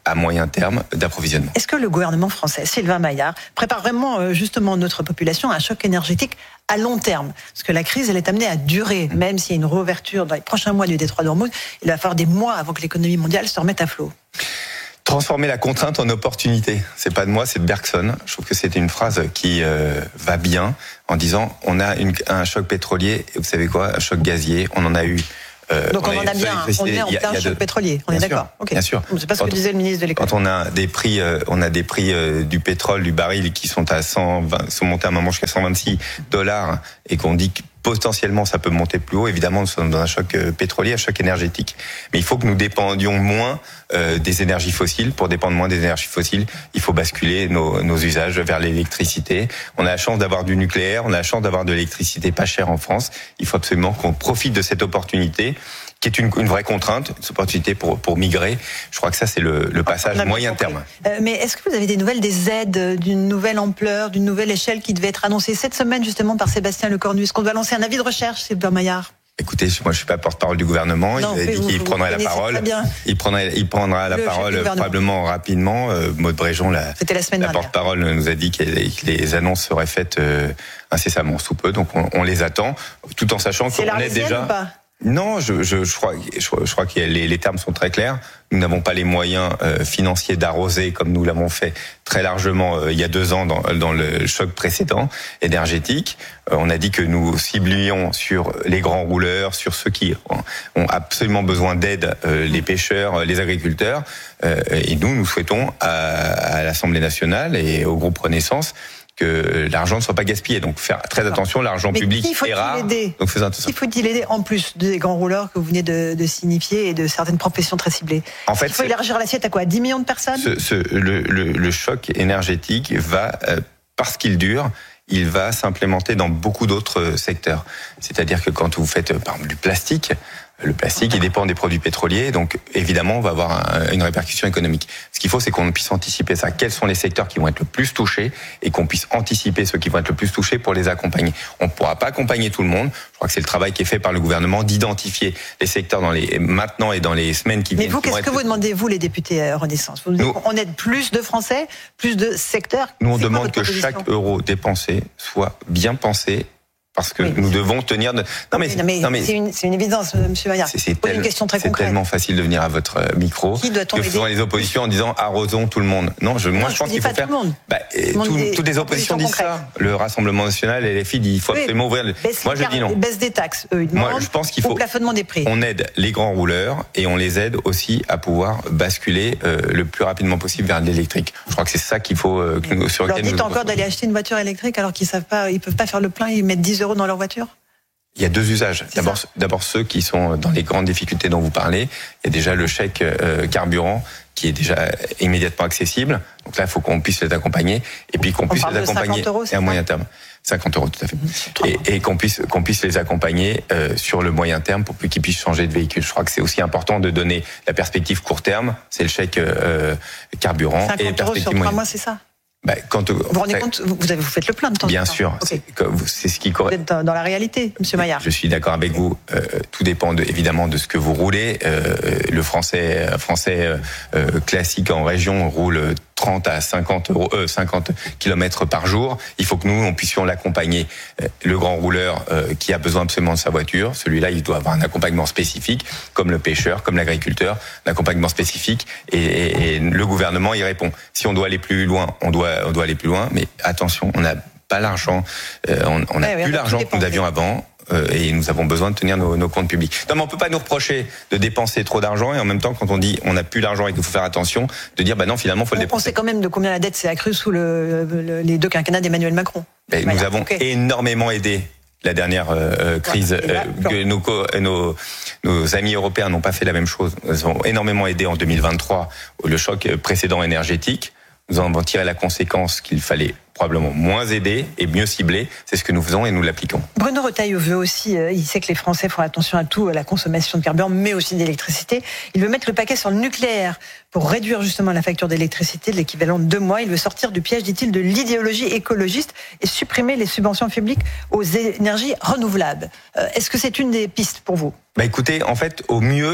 à moyen terme d'approvisionnement. Est-ce que le gouvernement français, Sylvain Maillard, prépare vraiment justement notre population à un choc énergétique à long terme? Parce que la crise, elle est amenée à durer, même s'il y a une réouverture dans les prochains mois du détroit d'Ormuz, il va falloir des mois avant que l'économie mondiale se remette à flot. Transformer la contrainte en opportunité. C'est pas de moi, c'est de Bergson. Je trouve que c'était une phrase qui euh, va bien en disant on a une, un choc pétrolier et vous savez quoi, un choc gazier, on en a eu. Euh, Donc on, on en a bien, on est en plein choc de... pétrolier, on bien est d'accord. Okay. Bien sûr. C'est pas ce que disait le ministre de l'économie. Quand on a des prix, euh, on a des prix euh, du pétrole, du baril qui sont à cent vingt, sont montés à un moment jusqu'à cent vingt-six dollars et qu'on dit que potentiellement ça peut monter plus haut. Évidemment, nous sommes dans un choc euh, pétrolier, un choc énergétique. Mais il faut que nous dépendions moins euh, des énergies fossiles. Pour dépendre moins des énergies fossiles, il faut basculer nos, nos usages vers l'électricité. On a la chance d'avoir du nucléaire, on a la chance d'avoir de l'électricité pas chère en France. Il faut absolument qu'on profite de cette opportunité qui est une, une vraie contrainte, une opportunité pour, pour migrer. Je crois que ça, c'est le, le passage moyen terme. Euh, mais est-ce que vous avez des nouvelles des aides d'une nouvelle ampleur, d'une nouvelle échelle qui devait être annoncée cette semaine justement par Sébastien Lecornu? Est-ce qu'on doit lancer un avis de recherche, Sylvain Maillard? Écoutez, moi je suis pas porte-parole du gouvernement. Non, il a dit vous, qu'il vous prendrait vous la parole. Il prendra, il prendra la parole probablement rapidement. Euh, Maud Bréjon, la, la, la porte-parole, nous a dit que les annonces seraient faites euh, incessamment sous peu. Donc on, on les attend, tout en sachant qu'on est déjà. Ou pas Non, je, je, je crois, je, je crois que les, les termes sont très clairs. Nous n'avons pas les moyens euh, financiers d'arroser comme nous l'avons fait très largement euh, il y a deux ans dans, dans le choc précédent énergétique. Euh, on a dit que nous ciblions sur les grands rouleurs, sur ceux qui ont, ont absolument besoin d'aide, euh, les pêcheurs, les agriculteurs. Euh, et nous, nous souhaitons à, à l'Assemblée nationale et au groupe Renaissance que l'argent ne soit pas gaspillé. Donc faire très attention, l'argent Mais public qui faut-il est rare. Aider donc faisons attention. Qui faut-il aider en plus des grands rouleurs que vous venez de, de signifier et de certaines professions très ciblées? En fait, il faut élargir l'assiette à quoi? dix millions de personnes? ce, ce, le, le, le choc énergétique va, euh, parce qu'il dure, il va s'implémenter dans beaucoup d'autres secteurs. C'est-à-dire que quand vous faites par exemple du plastique, le plastique, il dépend des produits pétroliers, donc évidemment, on va avoir un, une répercussion économique. Ce qu'il faut, c'est qu'on puisse anticiper ça. Quels sont les secteurs qui vont être le plus touchés et qu'on puisse anticiper ceux qui vont être le plus touchés pour les accompagner. On ne pourra pas accompagner tout le monde. Je crois que c'est le travail qui est fait par le gouvernement d'identifier les secteurs dans les maintenant et dans les semaines qui Mais viennent. Mais vous, qu'est-ce que vous demandez, vous, les députés Renaissance? Vous nous, On aide plus de Français, plus de secteurs? Nous, on demande que chaque euro dépensé soit bien pensé. Parce que oui, nous devons tenir de... Non mais, non mais, non mais c'est une, une évidence, Monsieur Maillard. C'est, c'est tel, une question très concrète. C'est tellement facile de venir à votre micro Qui doit-on que faisons les oppositions en disant arrosons tout le monde. Non, je, non moi je, je pense qu'il faut faire. Tout le monde. Bah, tout, tout toutes les oppositions disent concrètes. Ça. Le Rassemblement national et les filles disent il faut oui, absolument ouvrir. Le... Moi je dis non. Baisse des taxes. Eux, ils moi je pense qu'il faut. Au plafonnement des prix. On aide les grands rouleurs et on les aide aussi à pouvoir basculer euh, le plus rapidement possible vers l'électrique. Je crois que c'est ça qu'il faut euh, que nous, sur lequel nous. Leur dites encore d'aller acheter une voiture électrique alors qu'ils savent pas, ils peuvent pas faire le plein, ils mettent dix euros dans leur voiture. Il y a deux usages. D'abord, d'abord ceux qui sont dans les grandes difficultés dont vous parlez. Il y a déjà le chèque euh, carburant qui est déjà immédiatement accessible. Donc là, il faut qu'on puisse les accompagner et puis qu'on On puisse les accompagner euros, et à moyen terme. cinquante euros, tout à fait. Mmh, et, et qu'on puisse qu'on puisse les accompagner euh, sur le moyen terme pour qu'ils puissent changer de véhicule. Je crois que c'est aussi important de donner la perspective court terme. C'est le chèque euh, carburant et la perspective sur trois mois, c'est ça. Bah, quand, vous vous rendez compte, vous, avez, vous faites le plein de temps. Bien temps. sûr, okay. c'est, c'est ce qui correspond. Vous êtes dans la réalité, Monsieur Maillard. Je suis d'accord avec vous. Euh, tout dépend de, évidemment de ce que vous roulez. Euh, le français, français euh, classique en région roule trente à cinquante euros, euh, cinquante kilomètres par jour. Il faut que nous, on puissions l'accompagner. Le grand rouleur euh, qui a besoin absolument de sa voiture, celui-là, il doit avoir un accompagnement spécifique, comme le pêcheur, comme l'agriculteur, un accompagnement spécifique. Et, et, et le gouvernement y répond. Si on doit aller plus loin, on doit, on doit aller plus loin. Mais attention, on n'a pas l'argent, euh, on n'a ouais, plus l'argent que nous avions avant. Euh, et nous avons besoin de tenir nos, nos comptes publics. Non, mais on peut pas nous reprocher de dépenser trop d'argent et en même temps, quand on dit on n'a plus d'argent et qu'il faut faire attention, de dire bah non, finalement, faut le dépenser. On sait quand même de combien la dette s'est accrue sous le, le, les deux quinquennats d'Emmanuel Macron. Et nous avons okay. énormément aidé la dernière euh, crise. Voilà, euh, nos, nos, nos amis européens n'ont pas fait la même chose. Nous avons énormément aidé en deux mille vingt-trois le choc précédent énergétique. Nous en avons tiré la conséquence qu'il fallait probablement moins aider et mieux cibler. C'est ce que nous faisons et nous l'appliquons. Bruno Retailleau veut aussi, euh, il sait que les Français font attention à tout, à la consommation de carburant, mais aussi d'électricité. Il veut mettre le paquet sur le nucléaire pour réduire justement la facture d'électricité de l'équivalent de deux mois. Il veut sortir du piège, dit-il, de l'idéologie écologiste et supprimer les subventions publiques aux énergies renouvelables. Euh, est-ce que c'est une des pistes pour vous ? Bah écoutez, en fait, au mieux,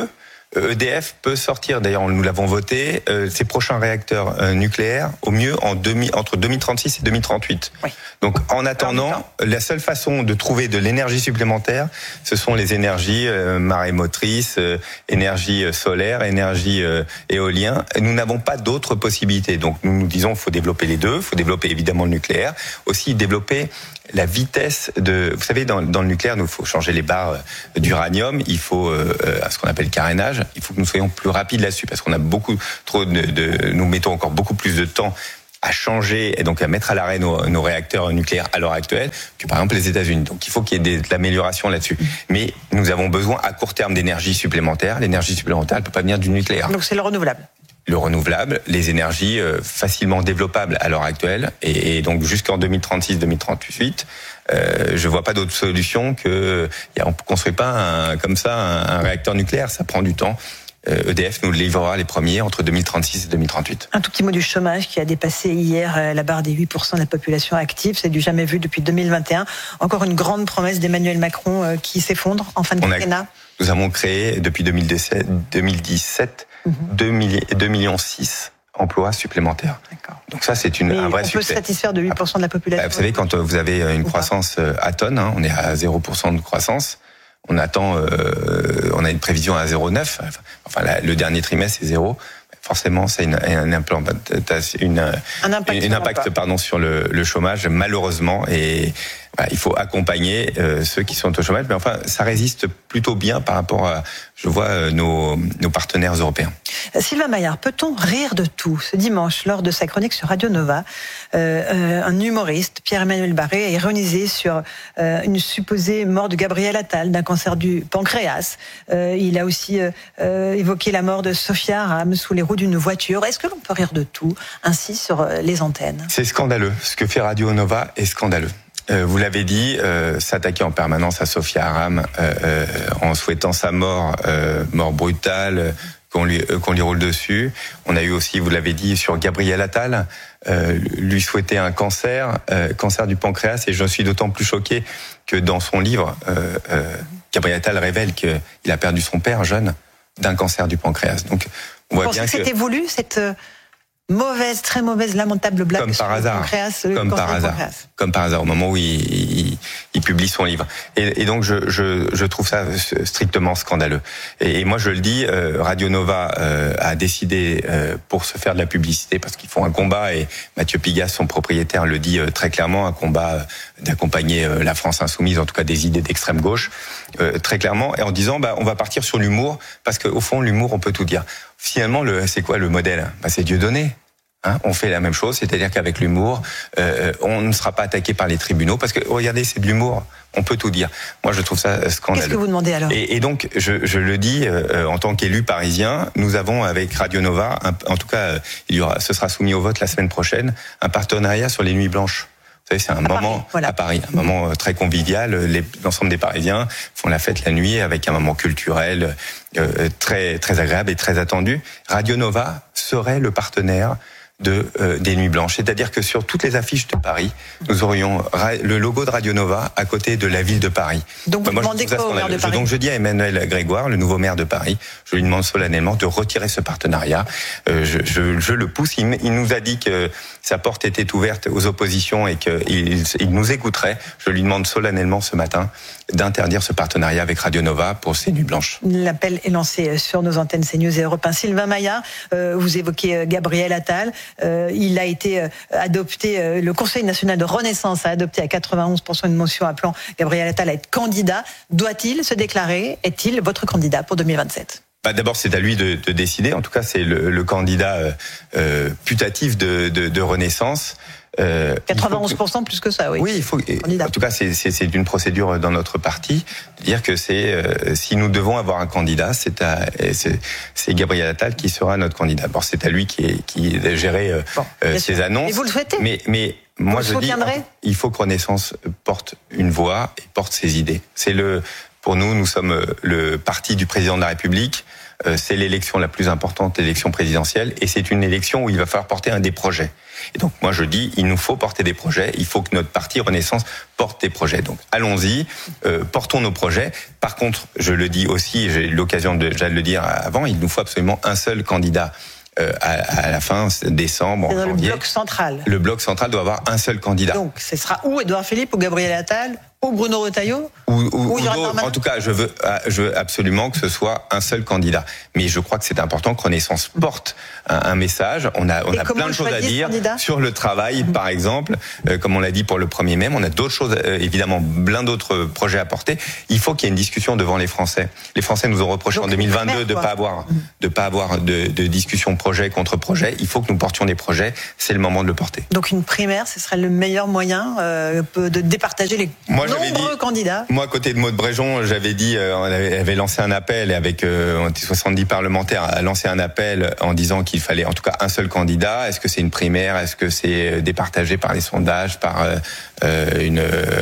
E D F peut sortir, d'ailleurs nous l'avons voté, euh, ses prochains réacteurs euh, nucléaires au mieux en demi, entre deux mille trente-six et deux mille trente-huit. Oui. Donc en attendant, la seule façon de trouver de l'énergie supplémentaire, ce sont les énergies euh, marémotrices, euh, énergie solaire, énergie euh, éolien. Nous n'avons pas d'autres possibilités. Donc nous nous disons qu'il faut développer les deux, il faut développer évidemment le nucléaire, aussi développer la vitesse de... Vous savez, dans, dans le nucléaire, il faut changer les barres d'uranium, il faut euh, ce qu'on appelle carénage, il faut que nous soyons plus rapides là-dessus, parce qu'on a beaucoup trop de, de... Nous mettons encore beaucoup plus de temps à changer et donc à mettre à l'arrêt nos, nos réacteurs nucléaires à l'heure actuelle que par exemple les États-Unis. Donc il faut qu'il y ait de l'amélioration là-dessus. Mais nous avons besoin à court terme d'énergie supplémentaire. L'énergie supplémentaire, elle ne peut pas venir du nucléaire. Donc c'est le renouvelable. Le renouvelable, les énergies euh, facilement développables à l'heure actuelle, et, et donc jusqu'en deux mille trente-six deux mille trente-huit, euh, je vois pas d'autre solution que y a, on ne construit pas un, comme ça un, un réacteur nucléaire, ça prend du temps. Euh, E D F nous livrera les premiers entre deux mille trente-six et deux mille trente-huit. Un tout petit mot du chômage qui a dépassé hier la barre des huit pour cent de la population active, c'est du jamais vu depuis deux mille vingt et un. Encore une grande promesse d'Emmanuel Macron euh, qui s'effondre en fin de quinquennat. Nous avons créé depuis deux mille dix-sept, deux mille dix-sept deux millions six emplois supplémentaires. D'accord. Donc ça, c'est une, un vrai succès. On peut se satisfaire de huit pour cent de la population. Vous savez, quand vous avez une croissance à tonne, hein, on est à zéro pour cent de croissance, on attend, euh, on a une prévision à zéro virgule neuf, enfin la, le dernier trimestre c'est zéro. Forcément, c'est une, une, implant, une, un impact, une impact pardon, sur le, le chômage, malheureusement. Et voilà, il faut accompagner euh, ceux qui sont au chômage. Mais enfin, ça résiste plutôt bien par rapport à, je vois, euh, nos, nos partenaires européens. Sylvain Maillard, peut-on rire de tout? Ce dimanche, lors de sa chronique sur Radio Nova, euh, euh, un humoriste, Pierre-Emmanuel Barré, a ironisé sur euh, une supposée mort de Gabriel Attal d'un cancer du pancréas. Euh, il a aussi euh, évoqué la mort de Sophia Aram sous les roues d'une voiture. Est-ce que l'on peut rire de tout ainsi sur les antennes? C'est scandaleux. Ce que fait Radio Nova est scandaleux. Euh, vous l'avez dit, euh, s'attaquer en permanence à Sophia Aram euh, euh, en souhaitant sa mort, euh, mort brutale, qu'on lui, euh, qu'on lui roule dessus. On a eu aussi, vous l'avez dit, sur Gabriel Attal, euh, lui souhaiter un cancer, euh, cancer du pancréas, et je suis d'autant plus choqué que dans son livre, euh, euh, Gabriel Attal révèle qu'il a perdu son père jeune d'un cancer du pancréas. Donc, on voit Vous pensez bien que que c'était voulu, cette mauvaise, très mauvaise, lamentable blague comme par hasard, pancréas, comme par hasard, comme par hasard, au moment où il, il, il publie son livre. Et, et donc je, je, je trouve ça strictement scandaleux. Et, et moi je le dis, euh, Radio Nova euh, a décidé euh, pour se faire de la publicité, parce qu'ils font un combat, et Mathieu Pigasse, son propriétaire, le dit euh, très clairement, un combat euh, d'accompagner euh, la France insoumise, en tout cas des idées d'extrême gauche, euh, très clairement, et en disant bah on va partir sur l'humour, parce qu'au fond l'humour on peut tout dire. Finalement, le, c'est quoi le modèle? Bah, c'est Dieudonné. Hein, on fait la même chose, c'est-à-dire qu'avec l'humour, euh, on ne sera pas attaqué par les tribunaux, parce que regardez, c'est de l'humour, on peut tout dire. Moi, je trouve ça scandaleux. Qu'est-ce que vous demandez alors? et, et donc, je, je le dis, euh, en tant qu'élu parisien, nous avons avec Radio Nova, un, en tout cas, euh, il y aura, ce sera soumis au vote la semaine prochaine, un partenariat sur les nuits blanches. Vous savez, c'est un à moment Paris, voilà. à Paris, un moment très convivial. Les, l'ensemble des Parisiens font la fête la nuit avec un moment culturel euh, très très agréable et très attendu. Radio Nova serait le partenaire de euh, des Nuits Blanches, c'est-à-dire que sur toutes les affiches de Paris, nous aurions le logo de Radio Nova à côté de la ville de Paris. Donc vous Moi, demandez quoi au maire de Paris? Donc je dis à Emmanuel Grégoire, le nouveau maire de Paris, je lui demande solennellement de retirer ce partenariat. Euh, je, je, je le pousse. Il, il nous a dit que sa porte était ouverte aux oppositions et qu'il il nous écouterait. Je lui demande solennellement ce matin d'interdire ce partenariat avec Radio Nova pour ces Nuits Blanches. L'appel est lancé sur nos antennes CNews et Europe un. Sylvain Maillard, euh, vous évoquez Gabriel Attal. Euh, il a été euh, adopté, euh, le Conseil national de Renaissance a adopté à quatre-vingt-onze pour cent une motion appelant Gabriel Attal à être candidat. Doit-il se déclarer? Est-il votre candidat pour deux mille vingt-sept? Bah d'abord, c'est à lui de, de décider. En tout cas, c'est le, le candidat euh, euh, putatif de, de, de Renaissance. Euh, quatre-vingt-onze pour cent que... plus que ça, oui. Oui, il faut. Candidat. En tout cas, c'est, c'est, c'est une procédure dans notre parti de dire que c'est euh, si nous devons avoir un candidat, c'est, à, c'est, c'est Gabriel Attal qui sera notre candidat. Bon, c'est à lui qui est qui est géré euh, bon, euh, ses annonces. Et vous le souhaitez? Mais mais moi vous je dis, il faut que Renaissance porte une voix et porte ses idées. C'est le pour nous, nous sommes le parti du président de la République. euh, c'est l'élection la plus importante, l'élection présidentielle, et c'est une élection où il va falloir porter un des projets. Et donc moi je dis, il nous faut porter des projets, il faut que notre parti Renaissance porte des projets. Donc allons-y, euh, portons nos projets. Par contre, je le dis aussi, j'ai eu l'occasion de, déjà de le dire avant, il nous faut absolument un seul candidat. Euh, à, à la fin décembre, en janvier. Le bloc central. Le bloc central doit avoir un seul candidat. Donc, ce sera ou Édouard Philippe, ou Gabriel Attal, ou Bruno Retailleau, ou, ou, ou, ou en tout cas, je veux, je veux absolument que ce soit un seul candidat. Mais je crois que c'est important que Renaissance porte un, un message. On a, on a plein de choses à dire sur le travail, mmh. par exemple, euh, comme on l'a dit pour le premier mai. On a d'autres choses, euh, évidemment, plein d'autres projets à porter. Il faut qu'il y ait une discussion devant les Français. Les Français nous ont reproché donc, en deux mille vingt-deux de pas avoir, mmh. de pas avoir de, de discussion projet contre projet. Il faut que nous portions des projets. C'est le moment de le porter. Donc une primaire, ce serait le meilleur moyen euh, de départager les Moi, nombreux dit, candidats. Moi, à côté de Maud Bréjon, j'avais dit, euh, on avait, avait lancé un appel, et avec euh, on était soixante-dix parlementaires, a lancé un appel en disant qu'il fallait en tout cas un seul candidat. Est-ce que c'est une primaire? Est-ce que c'est départagé par les sondages, par euh, une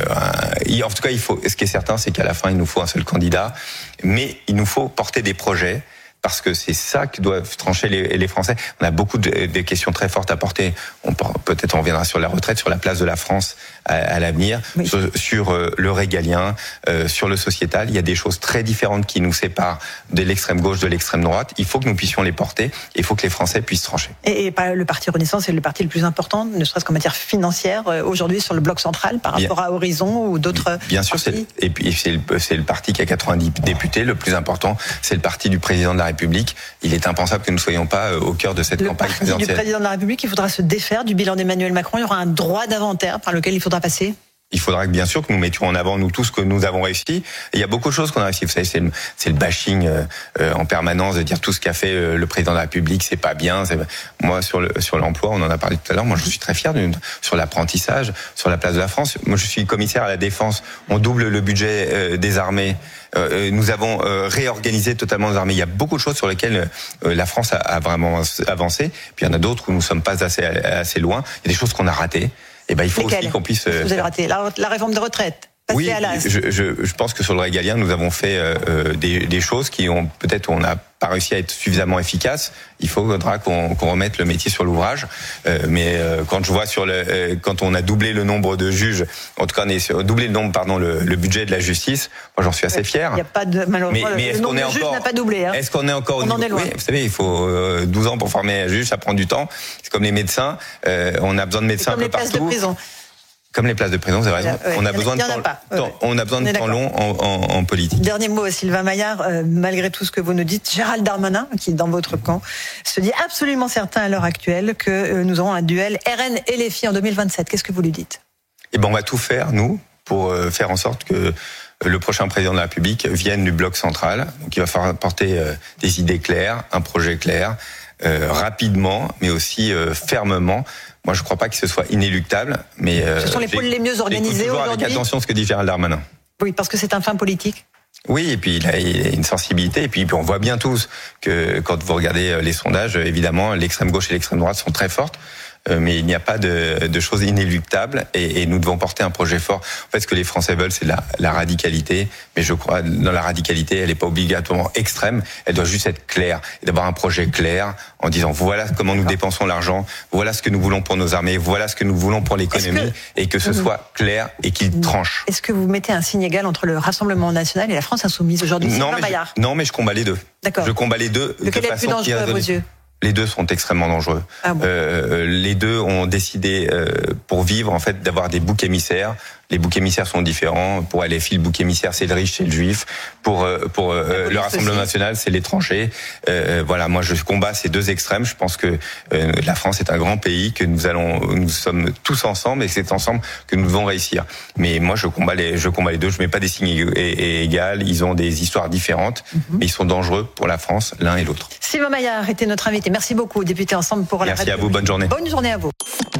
un, en tout cas, il faut. Ce qui est certain, c'est qu'à la fin, il nous faut un seul candidat, mais il nous faut porter des projets. Parce que c'est ça que doivent trancher les, les Français. On a beaucoup de, de questions très fortes à porter. On, peut-être on reviendra sur la retraite, sur la place de la France à, à l'avenir, oui. sur, sur euh, le régalien, euh, sur le sociétal. Il y a des choses très différentes qui nous séparent de l'extrême gauche, de l'extrême droite. Il faut que nous puissions les porter. Et il faut que les Français puissent trancher. Et, et le Parti Renaissance est le parti le plus important, ne serait-ce qu'en matière financière, euh, aujourd'hui sur le bloc central, par rapport bien, à Horizon ou d'autres. Bien sûr, c'est, et puis c'est le, c'est le parti qui a quatre-vingt-dix députés. Le plus important, c'est le parti du président de la République. Il est impensable que nous ne soyons pas au cœur de cette le campagne parti présidentielle. Du président de la République, il faudra se défaire du bilan d'Emmanuel Macron. Il y aura un droit d'inventaire par lequel il faudra passer. Il faudra que, bien sûr, que nous mettions en avant, nous, tout ce que nous avons réussi. Et il y a beaucoup de choses qu'on a réussi. Vous savez, c'est le, c'est le bashing euh, en permanence de dire tout ce qu'a fait euh, le président de la République, c'est pas bien. C'est... Moi, sur, le, sur l'emploi, on en a parlé tout à l'heure, moi, je suis très fier de, sur l'apprentissage, sur la place de la France. Moi, je suis commissaire à la Défense. On double le budget euh, des armées. Euh, nous avons euh, réorganisé totalement nos armées. Il y a beaucoup de choses sur lesquelles euh, la France a, a vraiment avancé. Puis il y en a d'autres où nous ne sommes pas assez, assez loin. Il y a des choses qu'on a ratées. Et ben, il faut Lesquelles aussi qu'on puisse. Vous avez raté la, la réforme des retraites. Oui, je, je, je pense que sur le régalien, nous avons fait euh, des, des choses qui ont peut-être on n'a pas réussi à être suffisamment efficaces. Il faudra qu'on, qu'on remette le métier sur l'ouvrage. Euh, mais euh, quand je vois sur le, euh, quand on a doublé le nombre de juges, en tout cas on est sur, doublé le nombre, pardon, le, le budget de la justice. Moi, j'en suis assez fier. Il n'y a pas de malheureusement mais, mais le nombre de juges n'a pas doublé. Hein. Est-ce qu'on est encore on au en est loin. Oui, vous savez, il faut euh, douze ans pour former un juge, ça prend du temps. C'est comme les médecins. Euh, on a besoin de médecins un peu partout. C'est comme les places de prison. Comme les places de prison, vous avez raison. Ouais, on a besoin de temps, ouais, temps, on a besoin de temps long en, en, en politique. Dernier mot, Sylvain Maillard. Euh, malgré tout ce que vous nous dites, Gérald Darmanin, qui est dans votre camp, se dit absolument certain à l'heure actuelle que euh, nous aurons un duel R N et les filles en deux mille vingt-sept. Qu'est-ce que vous lui dites? Eh ben, on va tout faire, nous, pour euh, faire en sorte que le prochain président de la République vienne du bloc central. Donc, il va falloir porter euh, des idées claires, un projet clair, euh, rapidement, mais aussi euh, fermement. Moi, je ne crois pas que ce soit inéluctable, mais euh, ce sont les pôles les mieux organisés aujourd'hui. Avec attention ce que dit Gérald Darmanin. Oui, parce que c'est un fin politique. Oui, et puis il a, il a une sensibilité, et puis, puis on voit bien tous que quand vous regardez les sondages, évidemment, l'extrême gauche et l'extrême droite sont très fortes. Mais il n'y a pas de, de choses inéluctables et, et nous devons porter un projet fort. En fait, ce que les Français veulent, c'est la, la radicalité. Mais je crois, dans la radicalité, elle n'est pas obligatoirement extrême. Elle doit juste être claire et d'avoir un projet clair en disant voilà comment nous dépensons l'argent, voilà ce que nous voulons pour nos armées, voilà ce que nous voulons pour l'économie, que, et que ce mmh. soit clair et qu'il tranche. Est-ce que vous mettez un signe égal entre le Rassemblement national et la France insoumise aujourd'hui? Non, mais je, non, mais je combats les deux. D'accord. Je combats les deux. Lequel est le plus dangereux à vos yeux? Les deux sont extrêmement dangereux. Ah bon. euh, les deux ont décidé, euh, pour vivre, en fait, d'avoir des boucs émissaires. Les boucs émissaires sont différents. Pour L F I, le bouc émissaire, c'est le riche, c'est le juif. Pour euh, pour euh, le Rassemblement national, c'est l'étranger. Euh, voilà, moi, je combats ces deux extrêmes. Je pense que euh, la France est un grand pays, que nous allons, nous sommes tous ensemble, et c'est ensemble que nous devons réussir. Mais moi, je combats les, je combats les deux. Je mets pas des signes égaux. Ils ont des histoires différentes, mm-hmm. mais ils sont dangereux pour la France, l'un et l'autre. Sylvain Maillard était notre invité. Merci beaucoup, député Ensemble pour la République. Merci à vous. Bonne journée. Bonne journée à vous.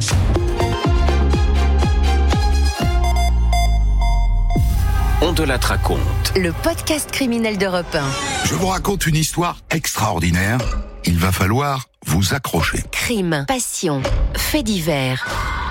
On te la raconte. Le podcast criminel d'Europe un. Je vous raconte une histoire extraordinaire. Il va falloir vous accrocher. Crime, passion, faits divers.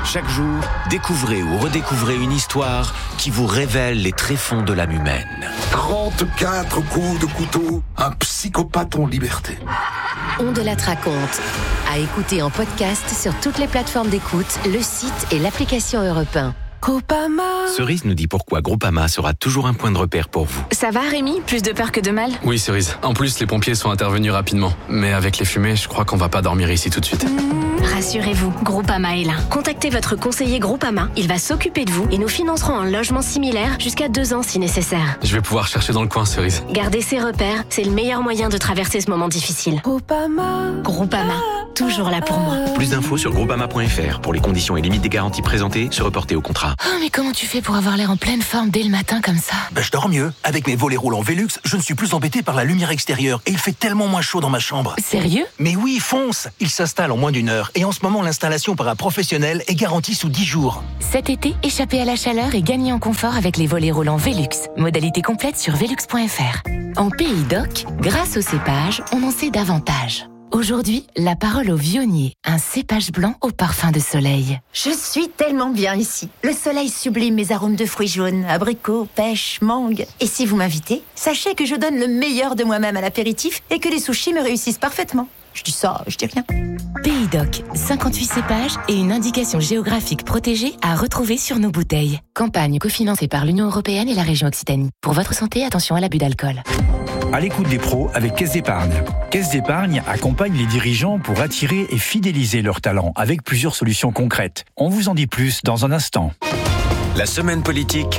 Chaque jour, découvrez ou redécouvrez une histoire qui vous révèle les tréfonds de l'âme humaine. trente-quatre coups de couteau, un psychopathe en liberté. On de la raconte. À écouter en podcast sur toutes les plateformes d'écoute, le site et l'application Europe un. Groupama. Cerise nous dit pourquoi Groupama sera toujours un point de repère pour vous. Ça va Rémi? Plus de peur que de mal? Oui Cerise, en plus les pompiers sont intervenus rapidement. Mais avec les fumées, je crois qu'on va pas dormir ici tout de suite. Mmh, rassurez-vous, Groupama est là. Contactez votre conseiller Groupama, il va s'occuper de vous et nous financerons un logement similaire jusqu'à deux ans si nécessaire. Je vais pouvoir chercher dans le coin Cerise. Garder ses repères, c'est le meilleur moyen de traverser ce moment difficile. Groupama. Groupama, toujours là pour moi. Plus d'infos sur groupama point f r pour les conditions et limites des garanties présentées, se reporter au contrat. Oh, mais comment tu fais pour avoir l'air en pleine forme dès le matin comme ça? Ben, je dors mieux. Avec mes volets roulants Velux, je ne suis plus embêté par la lumière extérieure et il fait tellement moins chaud dans ma chambre. Sérieux? Mais oui, fonce! Il s'installe en moins d'une heure et en ce moment, l'installation par un professionnel est garantie sous dix jours. Cet été, échappez à la chaleur et gagnez en confort avec les volets roulants Velux. Modalité complète sur velux point f r. En Pays d'Oc, grâce au cépage, on en sait davantage. Aujourd'hui, la parole au vionnier, un cépage blanc au parfum de soleil. Je suis tellement bien ici. Le soleil sublime mes arômes de fruits jaunes, abricots, pêche, mangue. Et si vous m'invitez, sachez que je donne le meilleur de moi-même à l'apéritif et que les sushis me réussissent parfaitement. Je dis ça, je dis rien. Pays d'Oc, cinquante-huit cépages et une indication géographique protégée à retrouver sur nos bouteilles. Campagne cofinancée par l'Union européenne et la région Occitanie. Pour votre santé, attention à l'abus d'alcool. À l'écoute des pros avec Caisse d'Épargne. Caisse d'Épargne accompagne les dirigeants pour attirer et fidéliser leurs talents avec plusieurs solutions concrètes. On vous en dit plus dans un instant. La semaine politique.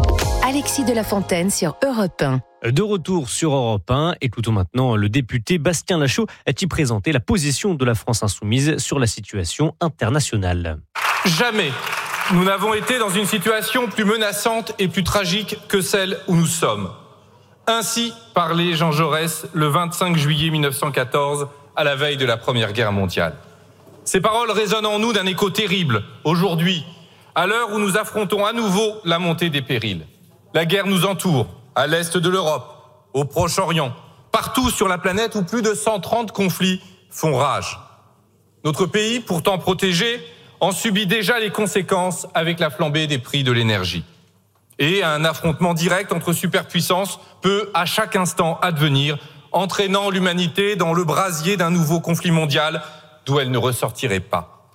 Alexis de la Fontaine sur Europe un. De retour sur Europe un et tout au maintenant, le député Bastien Lachaud a-t-il présenté la position de la France insoumise sur la situation internationale. Jamais nous n'avons été dans une situation plus menaçante et plus tragique que celle où nous sommes. Ainsi parlait Jean Jaurès le vingt-cinq juillet mille neuf cent quatorze, à la veille de la Première Guerre mondiale. Ces paroles résonnent en nous d'un écho terrible, aujourd'hui, à l'heure où nous affrontons à nouveau la montée des périls. La guerre nous entoure, à l'est de l'Europe, au Proche-Orient, partout sur la planète où plus de cent trente conflits font rage. Notre pays, pourtant protégé, en subit déjà les conséquences avec la flambée des prix de l'énergie. Et un affrontement direct entre superpuissances peut à chaque instant advenir, entraînant l'humanité dans le brasier d'un nouveau conflit mondial d'où elle ne ressortirait pas.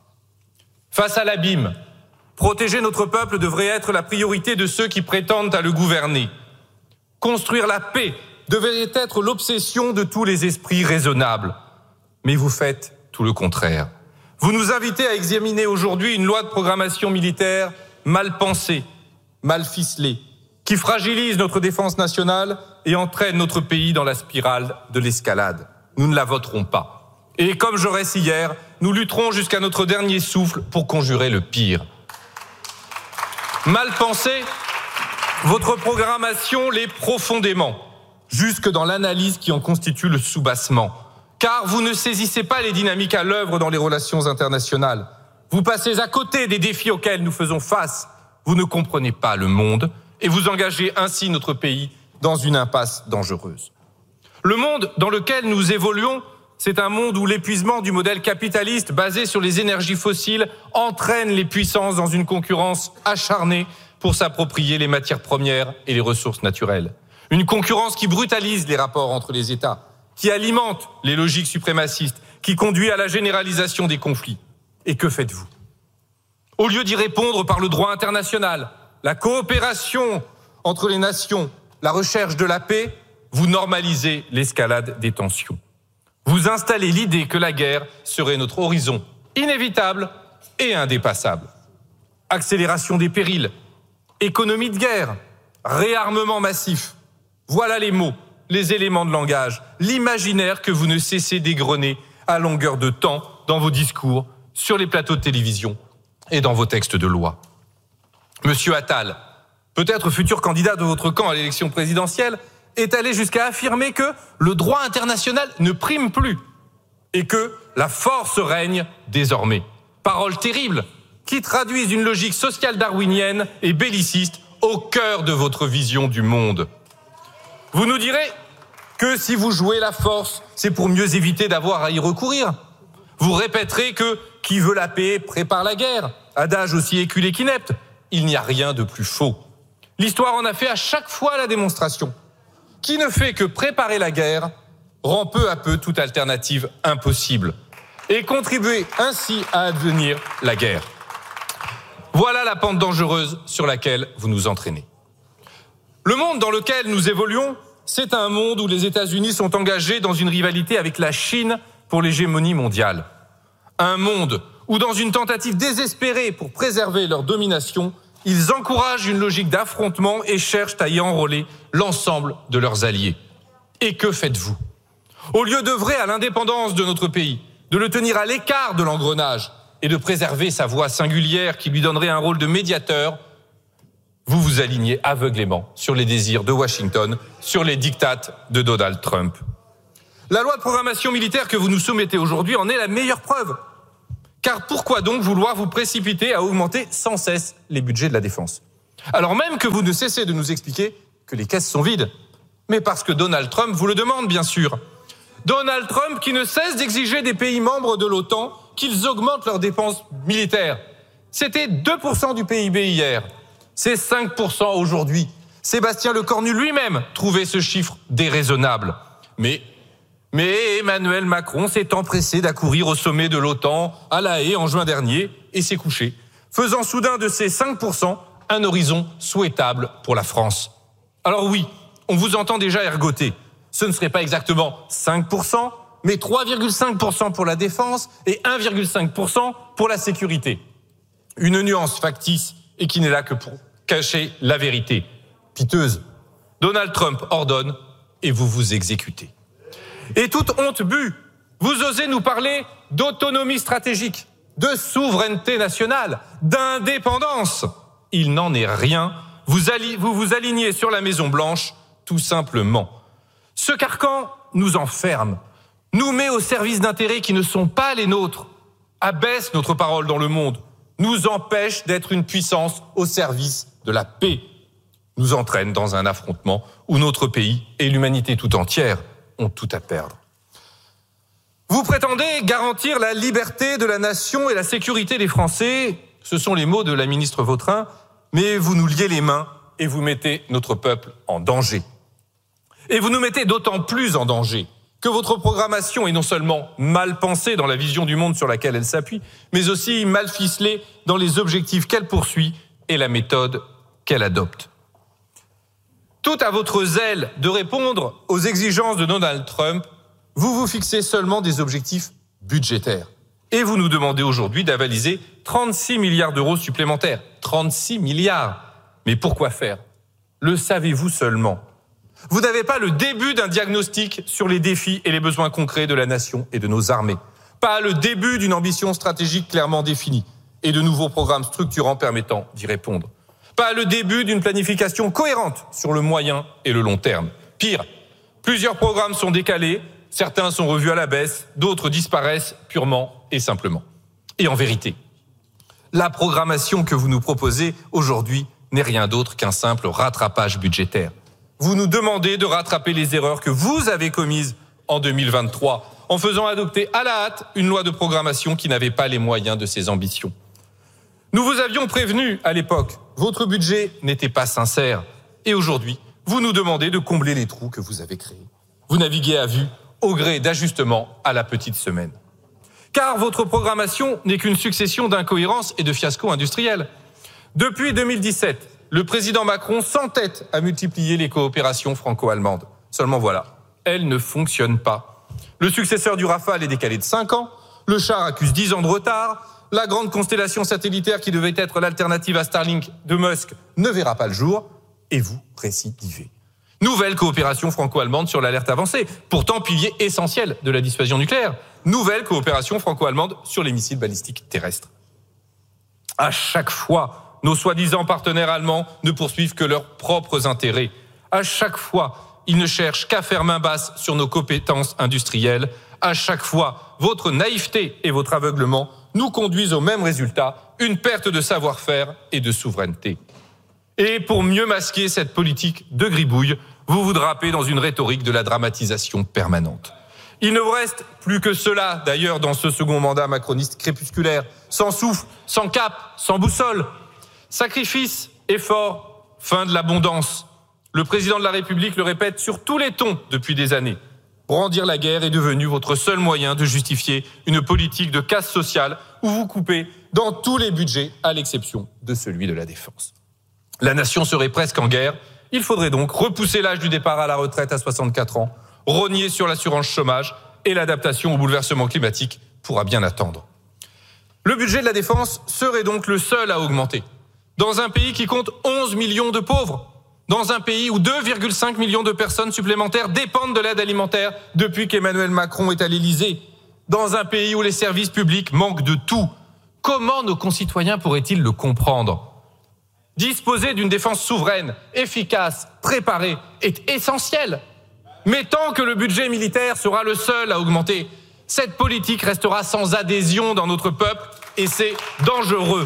Face à l'abîme, protéger notre peuple devrait être la priorité de ceux qui prétendent à le gouverner. Construire la paix devrait être l'obsession de tous les esprits raisonnables. Mais vous faites tout le contraire. Vous nous invitez à examiner aujourd'hui une loi de programmation militaire mal pensée, mal ficelée, qui fragilise notre défense nationale et entraîne notre pays dans la spirale de l'escalade. Nous ne la voterons pas. Et comme Jaurès hier, nous lutterons jusqu'à notre dernier souffle pour conjurer le pire. Mal pensée, votre programmation l'est profondément, jusque dans l'analyse qui en constitue le soubassement. Car vous ne saisissez pas les dynamiques à l'œuvre dans les relations internationales. Vous passez à côté des défis auxquels nous faisons face. Vous ne comprenez pas le monde et vous engagez ainsi notre pays dans une impasse dangereuse. Le monde dans lequel nous évoluons, c'est un monde où l'épuisement du modèle capitaliste basé sur les énergies fossiles entraîne les puissances dans une concurrence acharnée pour s'approprier les matières premières et les ressources naturelles. Une concurrence qui brutalise les rapports entre les États, qui alimente les logiques suprémacistes, qui conduit à la généralisation des conflits. Et que faites-vous ? Au lieu d'y répondre par le droit international, la coopération entre les nations, la recherche de la paix, vous normalisez l'escalade des tensions. Vous installez l'idée que la guerre serait notre horizon inévitable et indépassable. Accélération des périls, économie de guerre, réarmement massif. Voilà les mots, les éléments de langage, l'imaginaire que vous ne cessez d'égrener à longueur de temps dans vos discours, sur les plateaux de télévision et dans vos textes de loi. Monsieur Attal, peut-être futur candidat de votre camp à l'élection présidentielle, est allé jusqu'à affirmer que le droit international ne prime plus et que la force règne désormais. Paroles terribles qui traduisent une logique sociale darwinienne et belliciste au cœur de votre vision du monde. Vous nous direz que si vous jouez la force, c'est pour mieux éviter d'avoir à y recourir. Vous répéterez que qui veut la paix prépare la guerre Adage aussi éculé qu'inepte, il n'y a rien de plus faux. L'histoire en a fait à chaque fois la démonstration. Qui ne fait que préparer la guerre rend peu à peu toute alternative impossible et contribuer ainsi à advenir la guerre. Voilà la pente dangereuse sur laquelle vous nous entraînez. Le monde dans lequel nous évoluons, c'est un monde où les États-Unis sont engagés dans une rivalité avec la Chine pour l'hégémonie mondiale. Un monde où, dans une tentative désespérée pour préserver leur domination, ils encouragent une logique d'affrontement et cherchent à y enrôler l'ensemble de leurs alliés. Et que faites-vous ? Au lieu d'œuvrer à l'indépendance de notre pays, de le tenir à l'écart de l'engrenage et de préserver sa voix singulière qui lui donnerait un rôle de médiateur, vous vous alignez aveuglément sur les désirs de Washington, sur les diktats de Donald Trump. La loi de programmation militaire que vous nous soumettez aujourd'hui en est la meilleure preuve. Car pourquoi donc vouloir vous précipiter à augmenter sans cesse les budgets de la défense ? Alors même que vous ne cessez de nous expliquer que les caisses sont vides. Mais parce que Donald Trump vous le demande, bien sûr. Donald Trump qui ne cesse d'exiger des pays membres de l'OTAN qu'ils augmentent leurs dépenses militaires. C'était deux pour cent du P I B hier. C'est cinq pour cent aujourd'hui. Sébastien Lecornu lui-même trouvait ce chiffre déraisonnable. Mais, mais Emmanuel Macron s'est empressé d'accourir au sommet de l'OTAN à La Haye en juin dernier et s'est couché, faisant soudain de ces cinq pour cent un horizon souhaitable pour la France. Alors oui, on vous entend déjà ergoter. Ce ne serait pas exactement cinq pour cent, mais trois virgule cinq pour cent pour la défense et un virgule cinq pour cent pour la sécurité. Une nuance factice et qui n'est là que pour cacher la vérité. Piteuse. Donald Trump ordonne et vous vous exécutez. Et toute honte bue, vous osez nous parler d'autonomie stratégique, de souveraineté nationale, d'indépendance. Il n'en est rien. Vous, alli- vous vous alignez sur la Maison-Blanche, tout simplement. Ce carcan nous enferme, nous met au service d'intérêts qui ne sont pas les nôtres, abaisse notre parole dans le monde, nous empêche d'être une puissance au service de la paix, nous entraîne dans un affrontement où notre pays et l'humanité tout entière ont tout à perdre. Vous prétendez garantir la liberté de la nation et la sécurité des Français, ce sont les mots de la ministre Vautrin, mais vous nous liez les mains et vous mettez notre peuple en danger. Et vous nous mettez d'autant plus en danger que votre programmation est non seulement mal pensée dans la vision du monde sur laquelle elle s'appuie, mais aussi mal ficelée dans les objectifs qu'elle poursuit et la méthode qu'elle adopte. Tout à votre zèle de répondre aux exigences de Donald Trump, vous vous fixez seulement des objectifs budgétaires. Et vous nous demandez aujourd'hui d'avaliser trente-six milliards d'euros supplémentaires. trente-six milliards. Mais pourquoi faire ? Le savez-vous seulement ? Vous n'avez pas le début d'un diagnostic sur les défis et les besoins concrets de la nation et de nos armées. Pas le début d'une ambition stratégique clairement définie et de nouveaux programmes structurants permettant d'y répondre. Pas le début d'une planification cohérente sur le moyen et le long terme. Pire, plusieurs programmes sont décalés, certains sont revus à la baisse, d'autres disparaissent purement et simplement. Et en vérité, la programmation que vous nous proposez aujourd'hui n'est rien d'autre qu'un simple rattrapage budgétaire. Vous nous demandez de rattraper les erreurs que vous avez commises en deux mille vingt-trois en faisant adopter à la hâte une loi de programmation qui n'avait pas les moyens de ses ambitions. Nous vous avions prévenu à l'époque, votre budget n'était pas sincère. Et aujourd'hui, vous nous demandez de combler les trous que vous avez créés. Vous naviguez à vue, au gré d'ajustements à la petite semaine. Car votre programmation n'est qu'une succession d'incohérences et de fiascos industriels. Depuis deux mille dix-sept, le président Macron s'entête à multiplier les coopérations franco-allemandes. Seulement voilà, elles ne fonctionnent pas. Le successeur du Rafale est décalé de cinq ans, le char accuse dix ans de retard, la grande constellation satellitaire qui devait être l'alternative à Starlink de Musk ne verra pas le jour, et vous récidivez. Nouvelle coopération franco-allemande sur l'alerte avancée, pourtant pilier essentiel de la dissuasion nucléaire. Nouvelle coopération franco-allemande sur les missiles balistiques terrestres. À chaque fois, nos soi-disant partenaires allemands ne poursuivent que leurs propres intérêts. À chaque fois, ils ne cherchent qu'à faire main basse sur nos compétences industrielles. À chaque fois, votre naïveté et votre aveuglement nous conduisent au même résultat, une perte de savoir-faire et de souveraineté. Et pour mieux masquer cette politique de gribouille, vous vous drapez dans une rhétorique de la dramatisation permanente. Il ne vous reste plus que cela, d'ailleurs, dans ce second mandat macroniste crépusculaire, sans souffle, sans cap, sans boussole. Sacrifice, effort, fin de l'abondance. Le président de la République le répète sur tous les tons depuis des années. Brandir la guerre est devenu votre seul moyen de justifier une politique de casse sociale où vous coupez dans tous les budgets, à l'exception de celui de la défense. La nation serait presque en guerre. Il faudrait donc repousser l'âge du départ à la retraite à soixante-quatre ans, rogner sur l'assurance chômage et l'adaptation au bouleversement climatique pourra bien attendre. Le budget de la défense serait donc le seul à augmenter. Dans un pays qui compte onze millions de pauvres, dans un pays où deux virgule cinq millions de personnes supplémentaires dépendent de l'aide alimentaire depuis qu'Emmanuel Macron est à l'Élysée, dans un pays où les services publics manquent de tout, comment nos concitoyens pourraient-ils le comprendre ? Disposer d'une défense souveraine, efficace, préparée est essentiel. Mais tant que le budget militaire sera le seul à augmenter, cette politique restera sans adhésion dans notre peuple et c'est dangereux.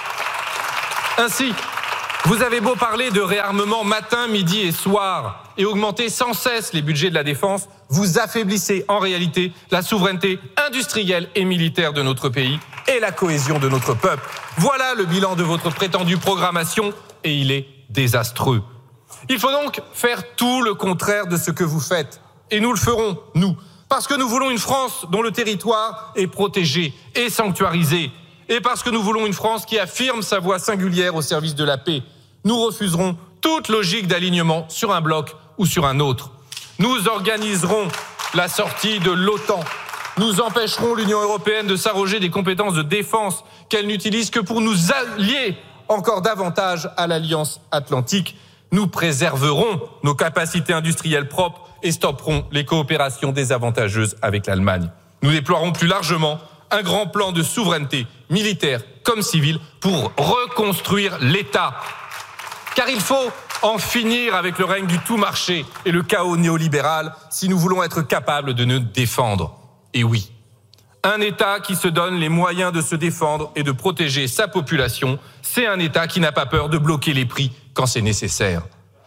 Ainsi, vous avez beau parler de réarmement matin, midi et soir et augmenter sans cesse les budgets de la défense, vous affaiblissez en réalité la souveraineté industrielle et militaire de notre pays et la cohésion de notre peuple. Voilà le bilan de votre prétendue programmation et il est désastreux. Il faut donc faire tout le contraire de ce que vous faites. Et nous le ferons, nous, parce que nous voulons une France dont le territoire est protégé et sanctuarisé. Et parce que nous voulons une France qui affirme sa voix singulière au service de la paix. Nous refuserons toute logique d'alignement sur un bloc ou sur un autre. Nous organiserons la sortie de l'OTAN. Nous empêcherons l'Union européenne de s'arroger des compétences de défense qu'elle n'utilise que pour nous allier encore davantage à l'Alliance Atlantique. Nous préserverons nos capacités industrielles propres et stopperons les coopérations désavantageuses avec l'Allemagne. Nous déploierons plus largement un grand plan de souveraineté militaire comme civile pour reconstruire l'État. Car il faut en finir avec le règne du tout marché et le chaos néolibéral si nous voulons être capables de nous défendre. Et oui, un État qui se donne les moyens de se défendre et de protéger sa population, c'est un État qui n'a pas peur de bloquer les prix quand c'est nécessaire.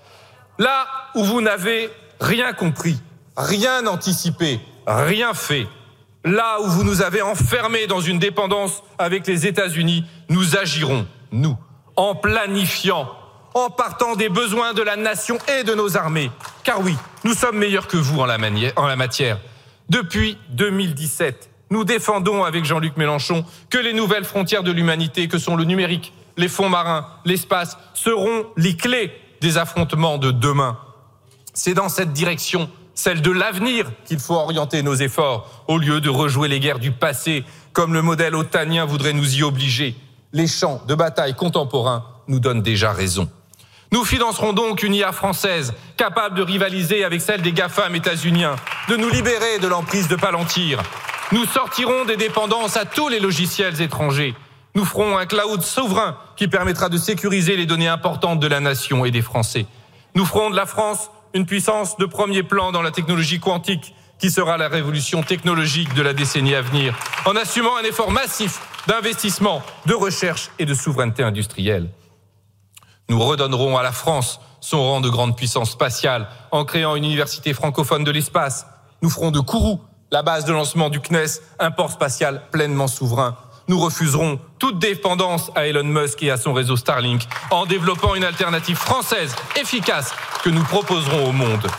Là où vous n'avez rien compris, rien anticipé, rien fait, là où vous nous avez enfermés dans une dépendance avec les États-Unis, nous agirons, nous, en planifiant, en partant des besoins de la nation et de nos armées. Car oui, nous sommes meilleurs que vous en la, mani- en la matière. Depuis deux mille dix-sept, nous défendons avec Jean-Luc Mélenchon que les nouvelles frontières de l'humanité que sont le numérique, les fonds marins, l'espace, seront les clés des affrontements de demain. C'est dans cette direction, celle de l'avenir, qu'il faut orienter nos efforts, au lieu de rejouer les guerres du passé, comme le modèle otanien voudrait nous y obliger. Les champs de bataille contemporains nous donnent déjà raison. Nous financerons donc une I A française, capable de rivaliser avec celle des GAFAM états-uniens, de nous libérer de l'emprise de Palantir. Nous sortirons des dépendances à tous les logiciels étrangers. Nous ferons un cloud souverain qui permettra de sécuriser les données importantes de la nation et des Français. Nous ferons de la France une puissance de premier plan dans la technologie quantique, qui sera la révolution technologique de la décennie à venir, en assumant un effort massif d'investissement, de recherche et de souveraineté industrielle. Nous redonnerons à la France son rang de grande puissance spatiale en créant une université francophone de l'espace. Nous ferons de Kourou la base de lancement du C N E S, un port spatial pleinement souverain. Nous refuserons toute dépendance à Elon Musk et à son réseau Starlink en développant une alternative française efficace que nous proposerons au monde.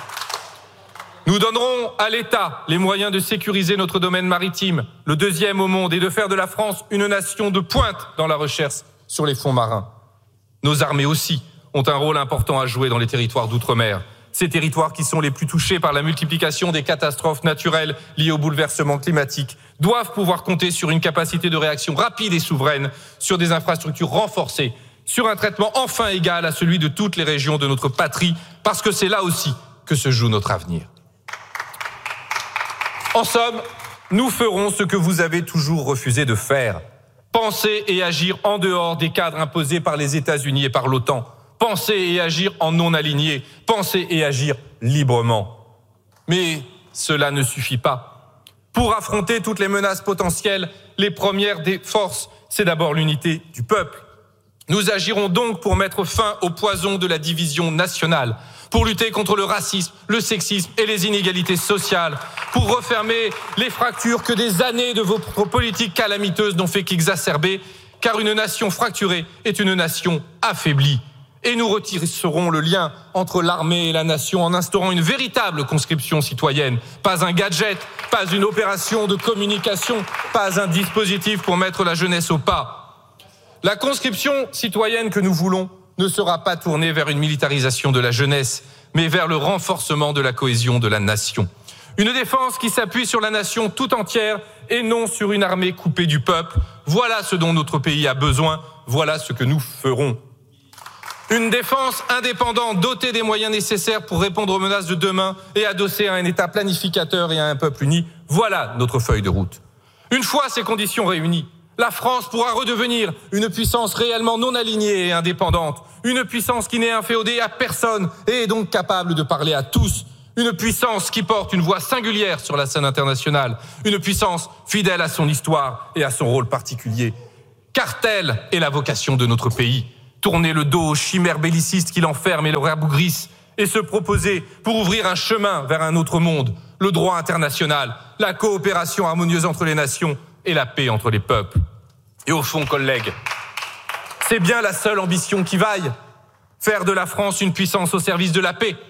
Nous donnerons à l'État les moyens de sécuriser notre domaine maritime, le deuxième au monde, et de faire de la France une nation de pointe dans la recherche sur les fonds marins. Nos armées aussi ont un rôle important à jouer dans les territoires d'outre-mer. Ces territoires qui sont les plus touchés par la multiplication des catastrophes naturelles liées au bouleversement climatique doivent pouvoir compter sur une capacité de réaction rapide et souveraine, sur des infrastructures renforcées, sur un traitement enfin égal à celui de toutes les régions de notre patrie, parce que c'est là aussi que se joue notre avenir. En somme, nous ferons ce que vous avez toujours refusé de faire. Penser et agir en dehors des cadres imposés par les États-Unis et par l'OTAN. Penser et agir en non-aligné. Penser et agir librement. Mais cela ne suffit pas. Pour affronter toutes les menaces potentielles, les premières des forces, c'est d'abord l'unité du peuple. Nous agirons donc pour mettre fin au poison de la division nationale, pour lutter contre le racisme, le sexisme et les inégalités sociales, pour refermer les fractures que des années de vos politiques calamiteuses n'ont fait qu'exacerber, car une nation fracturée est une nation affaiblie. Et nous retisserons le lien entre l'armée et la nation en instaurant une véritable conscription citoyenne. Pas un gadget, pas une opération de communication, pas un dispositif pour mettre la jeunesse au pas. La conscription citoyenne que nous voulons ne sera pas tournée vers une militarisation de la jeunesse, mais vers le renforcement de la cohésion de la nation. Une défense qui s'appuie sur la nation tout entière et non sur une armée coupée du peuple. Voilà ce dont notre pays a besoin, voilà ce que nous ferons. Une défense indépendante, dotée des moyens nécessaires pour répondre aux menaces de demain et adossée à un État planificateur et à un peuple uni, voilà notre feuille de route. Une fois ces conditions réunies, la France pourra redevenir une puissance réellement non alignée et indépendante, une puissance qui n'est inféodée à personne et est donc capable de parler à tous, une puissance qui porte une voix singulière sur la scène internationale, une puissance fidèle à son histoire et à son rôle particulier. Car telle est la vocation de notre pays. Tourner le dos aux chimères bellicistes qui l'enferment et le rabougrissent, et se proposer pour ouvrir un chemin vers un autre monde, le droit international, la coopération harmonieuse entre les nations et la paix entre les peuples. Et au fond, collègues, c'est bien la seule ambition qui vaille, faire de la France une puissance au service de la paix.